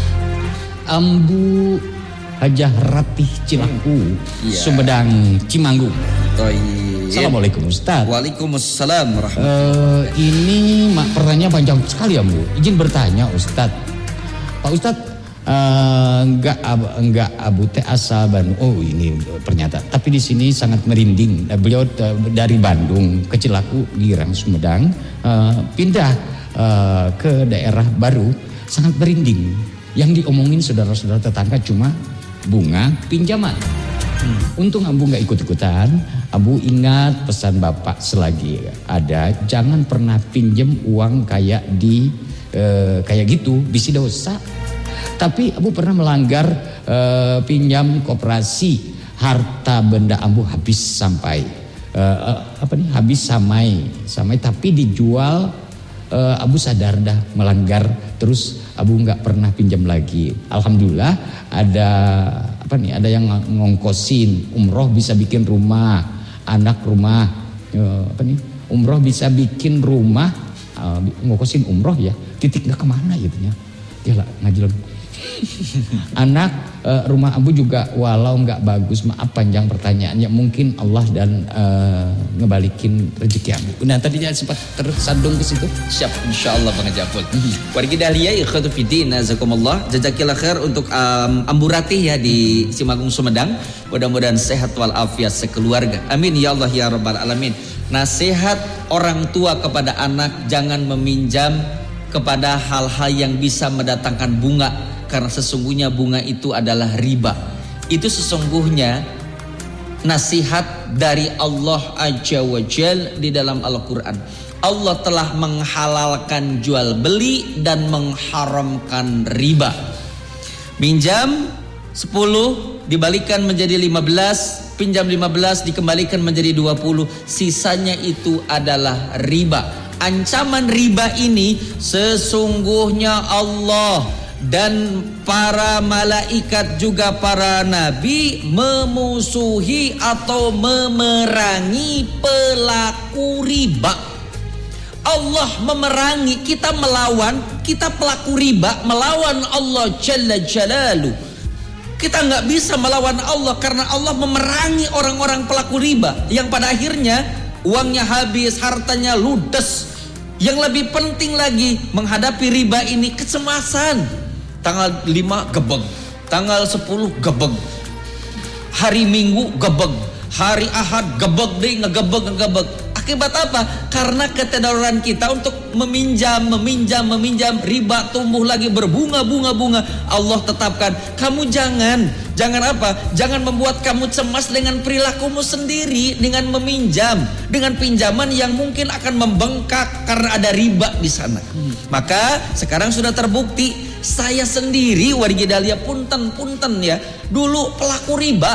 Ambu Hajah Ratih Cilaku, ya. Sumedang Cimanggung. Toyib. Assalamualaikum Ustaz. Waalaikumsalam warahmatullahi uh, Ini pertanyaan panjang sekali ya Bu. Izin bertanya Ustaz. Pak Ustaz, uh, enggak enggak Abu teh asal Bandung. Oh ini pernyataan. Tapi di sini sangat merinding. Beliau dari Bandung ke Cilaku, Girang, Sumedang, uh, pindah uh, ke daerah baru, sangat merinding. Yang diomongin saudara-saudara tetangga cuma bunga pinjaman. Hmm. Untung Abu nggak ikut-ikutan. Abu ingat pesan Bapak selagi ada, jangan pernah pinjem uang kayak di eh, kayak gitu, bisi dosa. Tapi Abu pernah melanggar eh, pinjam koperasi, harta benda Abu habis sampai eh, apa nih habis samai samai tapi dijual. eh, Abu sadar dah melanggar, terus Abu nggak pernah pinjam lagi. Alhamdulillah ada apa nih? Ada yang ngongkosin umroh, bisa bikin rumah, anak rumah apa nih? Umroh bisa bikin rumah, uh, ngongkosin umroh ya. Titik nggak kemana gitu ya? Dia lah ngaji lagi. Anak uh, rumah Abu juga walau nggak bagus, maaf panjang pertanyaannya, mungkin Allah dan uh, ngebalikin rezeki Abu. Nah tadinya sempat tersandung ke situ. Siap, insyaallah Bang Jaful. Wargi dahlia ikhwatu fiddin, jazakumullah, jazakillah khair untuk um, Ambu Ratih ya di Cimanggung Sumedang. Mudah-mudahan sehat walafiat sekeluarga. Amin ya Allah ya rabbal alamin. Nasihat orang tua kepada anak, jangan meminjam kepada hal-hal yang bisa mendatangkan bunga, karena sesungguhnya bunga itu adalah riba. Itu sesungguhnya nasihat dari Allah Azza wa Jal di dalam Al-Quran. Allah telah menghalalkan jual beli dan mengharamkan riba. Minjam sepuluh dibalikan menjadi lima belas, pinjam lima belas dikembalikan menjadi dua puluh, sisanya itu adalah riba. ancaman riba ini, sesungguhnya Allah dan para malaikat juga para nabi memusuhi atau memerangi pelaku riba. Allah memerangi, kita melawan, kita pelaku riba melawan Allah Jalla Jalaluh. Kita nggak bisa melawan Allah karena Allah memerangi orang-orang pelaku riba yang pada akhirnya uangnya habis, hartanya ludes. Yang lebih penting lagi, menghadapi riba ini kecemasan. Tanggal lima gebeg, tanggal sepuluh gebeg, hari Minggu gebeg, hari Ahad gebeg deh, ngegebeg ngegebeg. Akibat apa? Karena ketidakdaruran kita untuk meminjam, meminjam, meminjam, riba tumbuh lagi berbunga-bunga-bunga. Allah tetapkan, kamu jangan, jangan apa? Jangan membuat kamu cemas dengan perilakumu sendiri dengan meminjam, dengan pinjaman yang mungkin akan membengkak karena ada riba di sana. Maka sekarang sudah terbukti, saya sendiri warga Dahlia punten-punten ya, dulu pelaku riba.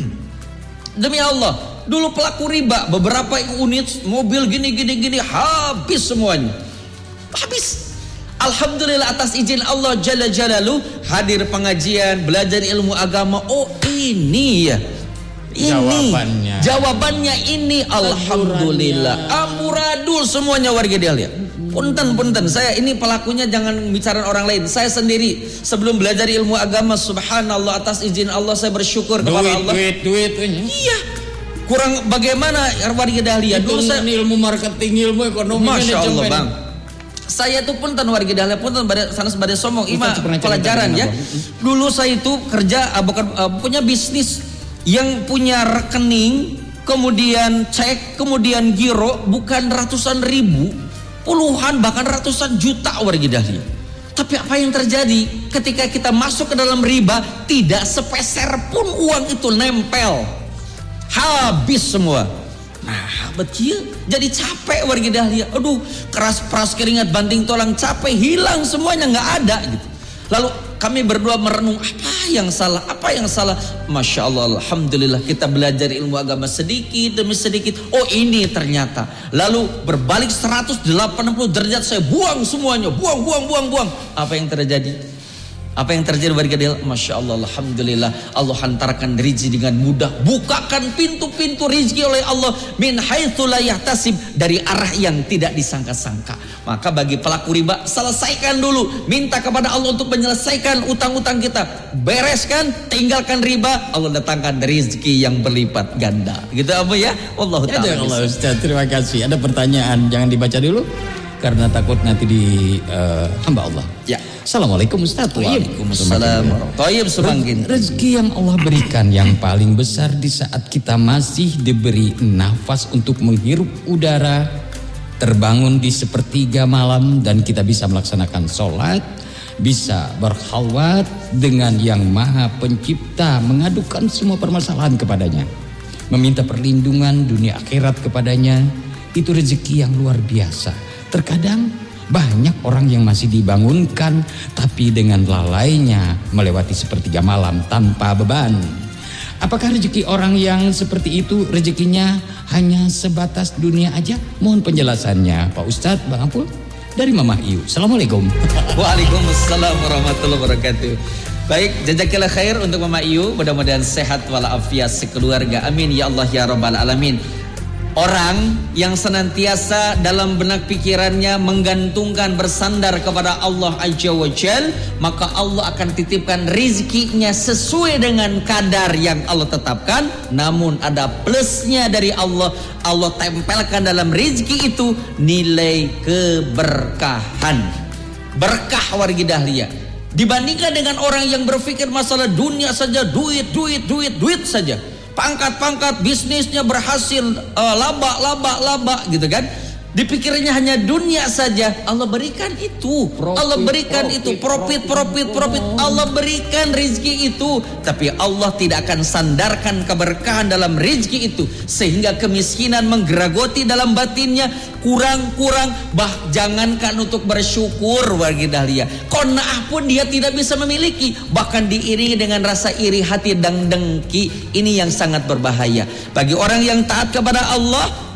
Demi Allah, dulu pelaku riba, beberapa unit mobil gini gini gini habis semuanya. Habis. Alhamdulillah atas izin Allah Jalla Jalaluh, hadir pengajian, belajar ilmu agama. Oh, ini ya. Ini jawabannya. Jawabannya ini alhamdulillah. Amburadul semuanya warga Dahlia. Punten punten, saya ini pelakunya, jangan bicara orang lain. Saya sendiri sebelum belajar ilmu agama, subhanallah atas izin Allah saya bersyukur kepada duit, Allah. Duit duit duit. Iya. Kurang bagaimana warga Dahlia? Dulu saya ilmu marketing, ilmu ekonomi, Masya Allah bang. Saya itu punten warga Dahlia, punten pada sana sebagai sombong ima pelajaran ya. Dulu saya itu kerja uh, bukan uh, punya bisnis yang punya rekening, kemudian cek, kemudian giro bukan ratusan ribu, puluhan bahkan ratusan juta warga Dahlia. Tapi apa yang terjadi ketika kita masuk ke dalam riba, tidak sepeser pun uang itu nempel. Habis semua. Nah, betul. Jadi capek warga Dahlia. Aduh, keras peras keringat banting tulang, capek, hilang semuanya, nggak ada gitu. Lalu kami berdua merenung, apa yang salah? Apa yang salah? Masya Allah, alhamdulillah kita belajar ilmu agama sedikit demi sedikit. Oh, ini ternyata. Lalu berbalik seratus delapan puluh derajat, saya buang semuanya, buang, buang, buang, buang. Apa yang terjadi? Apa yang terjadi warga Dahlia? Masya Allah, alhamdulillah Allah hantarkan rezeki dengan mudah, bukakan pintu-pintu rezeki oleh Allah min haitsu la yahtasib, dari arah yang tidak disangka-sangka. Maka bagi pelaku riba, selesaikan dulu, minta kepada Allah untuk menyelesaikan utang-utang kita, bereskan, tinggalkan riba, Allah datangkan rezeki yang berlipat ganda. Gitu apa ya? Wallahu taala. Ya Allah Ustaz, terima kasih. Ada pertanyaan, jangan dibaca dulu karena takut nanti di uh, hamba Allah. Ya. Assalamualaikum Ustaz. Waalaikumsalam. Tayyib semakin. Rezeki yang Allah berikan yang paling besar di saat kita masih diberi nafas untuk menghirup udara, terbangun di sepertiga malam dan kita bisa melaksanakan sholat, bisa berkhalwat dengan yang Maha Pencipta, mengadukan semua permasalahan kepadanya, meminta perlindungan dunia akhirat kepadanya. Itu rezeki yang luar biasa. Terkadang banyak orang yang masih dibangunkan tapi dengan lalainya melewati sepertiga malam tanpa beban. Apakah rezeki orang yang seperti itu rezekinya hanya sebatas dunia aja? Mohon penjelasannya Pak Ustadz, Bang Ampul dari Mama Iyu. Assalamualaikum. Waalaikumsalam warahmatullahi wabarakatuh. Baik, jazakallah khair untuk Mama Iyu, mudah-mudahan sehat walafiat sekeluarga. Amin ya Allah ya rabbal alamin. Orang yang senantiasa dalam benak pikirannya menggantungkan, bersandar kepada Allah Azza wa Jal, maka Allah akan titipkan rizkinya sesuai dengan kadar yang Allah tetapkan. Namun ada plusnya dari Allah, Allah tempelkan dalam rizki itu nilai keberkahan. Berkah warga Dahlia. Dibandingkan dengan orang yang berpikir masalah dunia saja, duit, duit, duit, duit saja. Pangkat-pangkat, bisnisnya berhasil, uh, laba, laba, laba gitu kan. Dipikirnya hanya dunia saja. Allah berikan itu, profit, Allah berikan profit, itu profit, profit, profit, profit. Allah berikan rezeki itu, tapi Allah tidak akan sandarkan keberkahan dalam rezeki itu, sehingga kemiskinan menggeragoti dalam batinnya, kurang-kurang, bah jangankan untuk bersyukur warga Dahlia, qanaah pun dia tidak bisa memiliki, bahkan diiringi dengan rasa iri hati dan dengki. Ini yang sangat berbahaya bagi orang yang taat kepada Allah.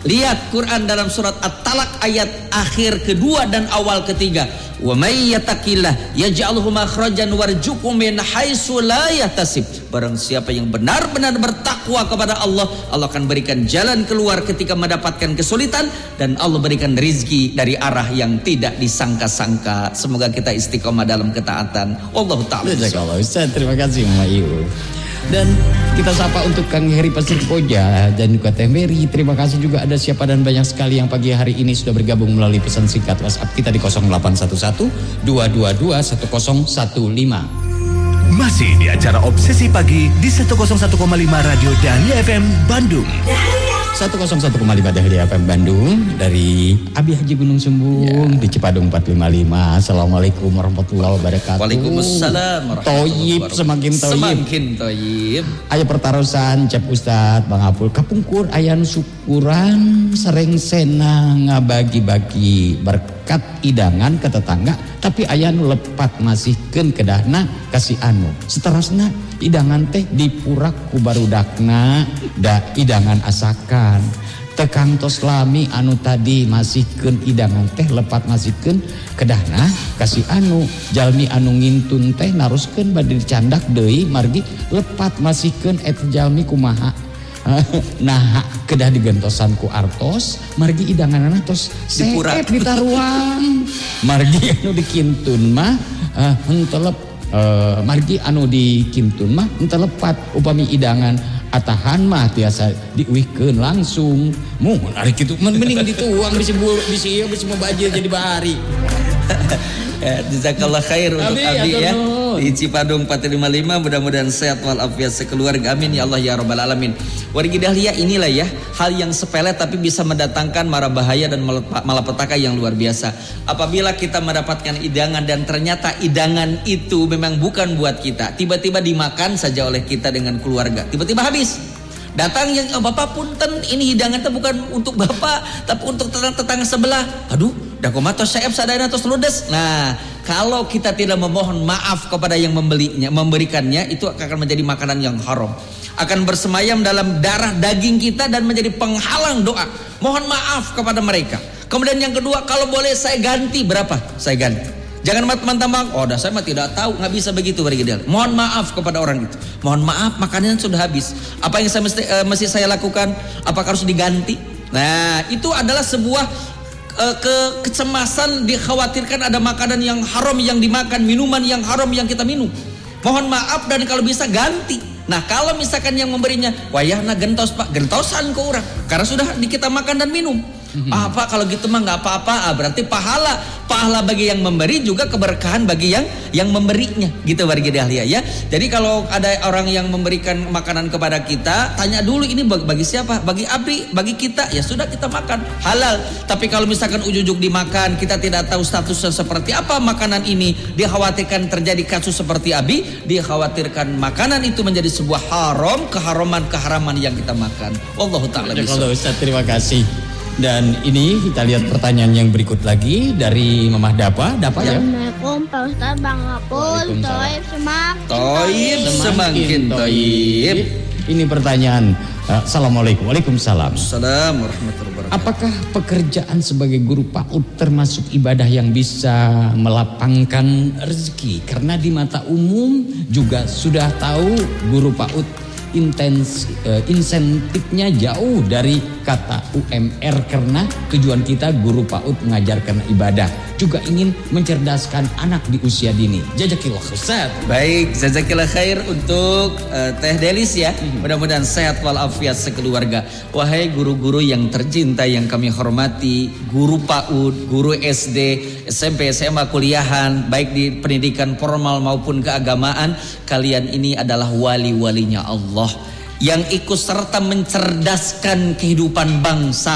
Lihat Quran dalam surat At-Talaq ayat akhir kedua dan awal ketiga. Wa may yattaqillah yaj'alhu makhrajan warzuqhu min haitsu la yahtasib. Barang siapa yang benar-benar bertakwa kepada Allah, Allah akan berikan jalan keluar ketika mendapatkan kesulitan, dan Allah berikan rizki dari arah yang tidak disangka-sangka. Semoga kita istiqomah dalam ketaatan. Wallahu ta'ala. Jazakallah Ustaz, terima kasih Mama Iu. Dan kita sapa untuk Kang Heri Pasir Koja dan juga Teh Mary. Terima kasih juga ada siapa dan banyak sekali yang pagi hari ini sudah bergabung melalui pesan singkat WhatsApp kita di nol delapan satu satu dua dua dua satu nol satu lima. Masih di acara Obsesi Pagi di seratus satu koma lima Radio Dahlia F M Bandung. seratus satu koma lima Dahlia F M Bandung dari Abi Haji Gunung Sumbung ya. Di Cipadung empat lima lima. Assalamualaikum warahmatullahi wabarakatuh. Waalaikumsalam warahmatullahi wabarakatuh. Semakin toyib. Semakin toyib. Aya pertarusan Cep Ustad Bang Apul kapungkur ayan syukuran sering sena ngabagi-bagi berkat idangan ke tetangga, tapi ayan lepat masihkeun kedahna kasih anu. Seterusna idangan teh dipurak ku barudakna da idangan asakan. Tekang tos lami anu tadi masihkeun idangan teh lepat masihkeun kedahna kasih anu. Jalmi anu ngintun teh naruskeun bade dicandak deui margi lepat masihkeun eta jalmi kumaha. Nah kedah digentosan ku artos margi idanganana tos seep ditaruang. Margi anu dikintun mah uh, henteu Uh, margi anu dikintun mah ente lepat upami idangan atahan mah tiasa diuihkeun langsung. Mun ari kitu mending dituang bisi bisi ieu bisi mabajil jadi bahari. Jazakallah khair untuk Abi ya di Cipadung empat lima lima. Mudah-mudahan sehat walafiat sekeluarga, amin ya Allah ya rabbal alamin. Wargi Dahlia, inilah ya hal yang sepele tapi bisa mendatangkan mara bahaya dan malapetaka yang luar biasa. Apabila kita mendapatkan idangan dan ternyata idangan itu memang bukan buat kita, tiba-tiba dimakan saja oleh kita dengan keluarga, tiba-tiba habis. Datang yang oh, bapak punten ini hidangan itu bukan untuk bapak tapi untuk tetangga sebelah. Aduh, dah kumaha saep sadayana tos ludes. Nah, kalau kita tidak memohon maaf kepada yang membelinya, memberikannya, itu akan menjadi makanan yang haram. Akan bersemayam dalam darah daging kita dan menjadi penghalang doa. Mohon maaf kepada mereka. Kemudian yang kedua, kalau boleh saya ganti berapa? Saya ganti. Jangan teman-teman, oh dah saya mah tidak tahu, nggak bisa begitu bagi dia. Mohon maaf kepada orang itu. Mohon maaf, makanan sudah habis. Apa yang saya mesti, uh, mesti saya lakukan? Apakah harus diganti? Nah, itu adalah sebuah uh, ke kecemasan, dikhawatirkan ada makanan yang haram yang dimakan, minuman yang haram yang kita minum. Mohon maaf dan kalau bisa ganti. Nah, kalau misalkan yang memberinya, wayahna gentos pak, gentosan ke orang, karena sudah kita makan dan minum. Ah Pak, kalau gitu mah nggak apa-apa. Ah, berarti pahala pahala bagi yang memberi juga keberkahan bagi yang yang memberinya, gitu wargi Dahlia ya. Jadi kalau ada orang yang memberikan makanan kepada kita, tanya dulu ini bagi, bagi siapa? Bagi abdi, bagi kita, ya sudah kita makan halal. Tapi kalau misalkan ujuk-ujuk dimakan, kita tidak tahu statusnya seperti apa makanan ini, dikhawatirkan terjadi kasus seperti abi, dikhawatirkan makanan itu menjadi sebuah haram, keharaman-keharaman yang kita makan. Wallahu ta'ala bisawab. Ustaz, terima kasih. Dan ini kita lihat pertanyaan yang berikut lagi dari Mamah Dapa. Dapa ya. Assalamualaikum Pak Ustaz Bang Apul. Toib semakin Toib semakin toib. Ini pertanyaan. Uh, Assalamualaikum. Waalaikumsalam. Assalamualaikum warahmatullahi wabarakatuh. Apakah pekerjaan sebagai guru PAUD termasuk ibadah yang bisa melapangkan rezeki? Karena di mata umum juga sudah tahu guru PAUD intens uh, insentifnya jauh dari kata U M R, karena tujuan kita guru PAUD mengajarkan ibadah, juga ingin mencerdaskan anak di usia dini. Jazakillah Ustaz. Baik, jazakillah khair untuk uh, Teh Delis ya. Mm-hmm. Mudah-mudahan sehat walafiat sekeluarga. Wahai guru-guru yang tercinta yang kami hormati, guru PAUD, guru S D, S M P, S M A, kuliahan, baik di pendidikan formal maupun keagamaan, kalian ini adalah wali-walinya Allah yang ikut serta mencerdaskan kehidupan bangsa,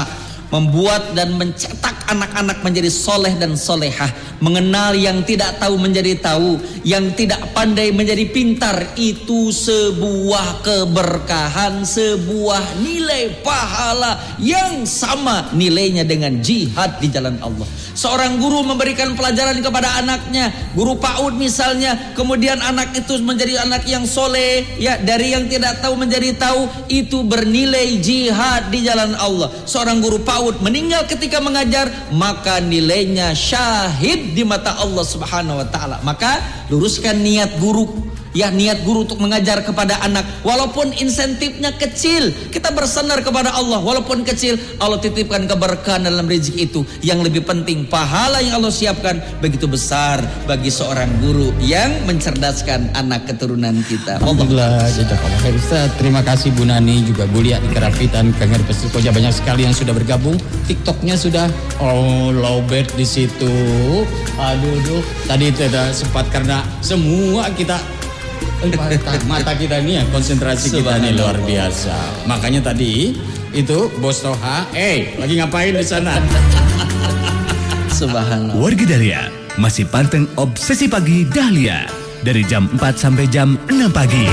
membuat dan mencetak anak-anak menjadi soleh dan solehah, mengenal yang tidak tahu menjadi tahu, yang tidak pandai menjadi pintar. Itu sebuah keberkahan, sebuah nilai pahala yang sama nilainya dengan jihad di jalan Allah. Seorang guru memberikan pelajaran kepada anaknya, guru PAUD misalnya, kemudian anak itu menjadi anak yang soleh, ya, dari yang tidak tahu menjadi tahu, itu bernilai jihad di jalan Allah. Seorang guru PAUD meninggal ketika mengajar, maka nilainya syahid di mata Allah Subhanahu wa taala. Maka luruskan niat guru, ya, niat guru untuk mengajar kepada anak, walaupun insentifnya kecil, kita bersandar kepada Allah, walaupun kecil, Allah titipkan keberkahan dalam rezeki itu. Yang lebih penting, pahala yang Allah siapkan begitu besar bagi seorang guru yang mencerdaskan anak keturunan kita. Alhamdulillah, jazakallah khair Ustaz. Terima kasih Bu Nani, juga Bu Lia di Karafitan, Kang Heri Pesikoja, banyak sekali yang sudah bergabung. TikToknya sudah, oh, lowbat di situ. Aduh, aduh, tadi tidak sempat karena semua kita mata, mata kita nih ya, konsentrasi kita nih luar biasa. Makanya tadi itu Bos Toha, eh lagi ngapain di sana? Subhanallah. Wargi Dahlia masih panteng Obsesi Pagi Dahlia dari jam empat sampai jam enam pagi.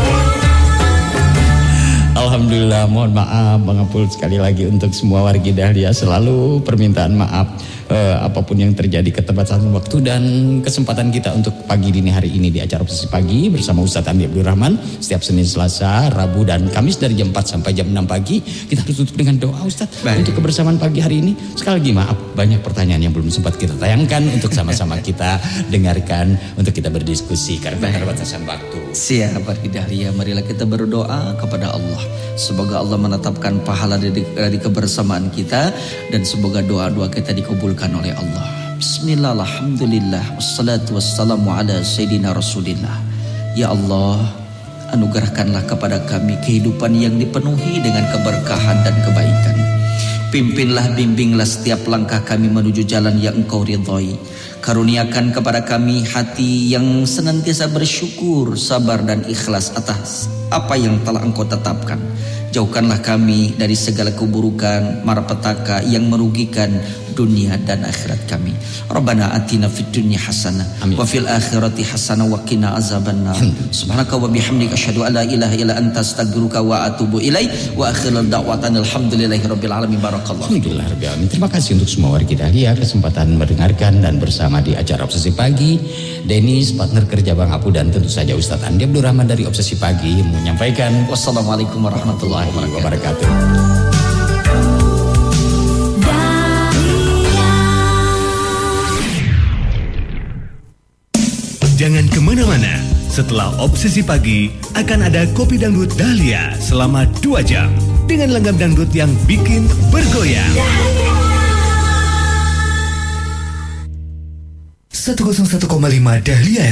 Alhamdulillah, mohon maaf Bang Apul sekali lagi untuk semua wargi Dahlia, selalu permintaan maaf eh, apapun yang terjadi, keterbatasan waktu dan kesempatan kita untuk pagi dini hari ini di acara Obsesi Pagi bersama Ustadz Andi Abdul Rahman setiap Senin, Selasa, Rabu dan Kamis dari jam empat sampai jam enam pagi. Kita harus tutup dengan doa Ustadz untuk kebersamaan pagi hari ini. Sekali lagi maaf, banyak pertanyaan yang belum sempat kita tayangkan untuk sama-sama kita dengarkan untuk kita berdiskusi karena keterbatasan waktu. Siap wargi Dahlia, marilah kita berdoa kepada Allah. Semoga Allah menetapkan pahala dari, dari kebersamaan kita dan semoga doa-doa kita dikabulkan oleh Allah. Bismillah, alhamdulillah, wassalatu wassalamu ala sayyidina rasulillah. Ya Allah, anugerahkanlah kepada kami kehidupan yang dipenuhi dengan keberkahan dan kebaikan. Pimpinlah, bimbinglah setiap langkah kami menuju jalan yang Engkau ridhai. Karuniakan kepada kami hati yang senantiasa bersyukur, sabar dan ikhlas atas apa yang telah Engkau tetapkan. Jauhkanlah kami dari segala keburukan, malapetaka yang merugikan dunia dan akhirat kami. Rabbana atina fid dunya hasanah wa fil akhirati hasanah wa qina azabannar. Subhanaka wa bihamdika asyhadu an la ilaha illa anta astaghfiruka wa atubu ilaik. Wa akhiru da'watan alhamdulillahirabbil alamin. Barakallahu. Alhamdulillahirabbil alamin. Terima kasih untuk semua wargi Dahlia kesempatan mendengarkan dan bersama di acara Obsesi Pagi. Denis, partner kerja Bang Apu, dan tentu saja Ustadz Andi Abdul Rahman dari Obsesi Pagi menyampaikan wassalamualaikum warahmatullahi wabarakatuh. Jangan kemana-mana, setelah Obsesi Pagi akan ada Kopi Dangdut Dahlia selama dua jam dengan langgam dangdut yang bikin bergoyang. seratus satu koma lima Dahlia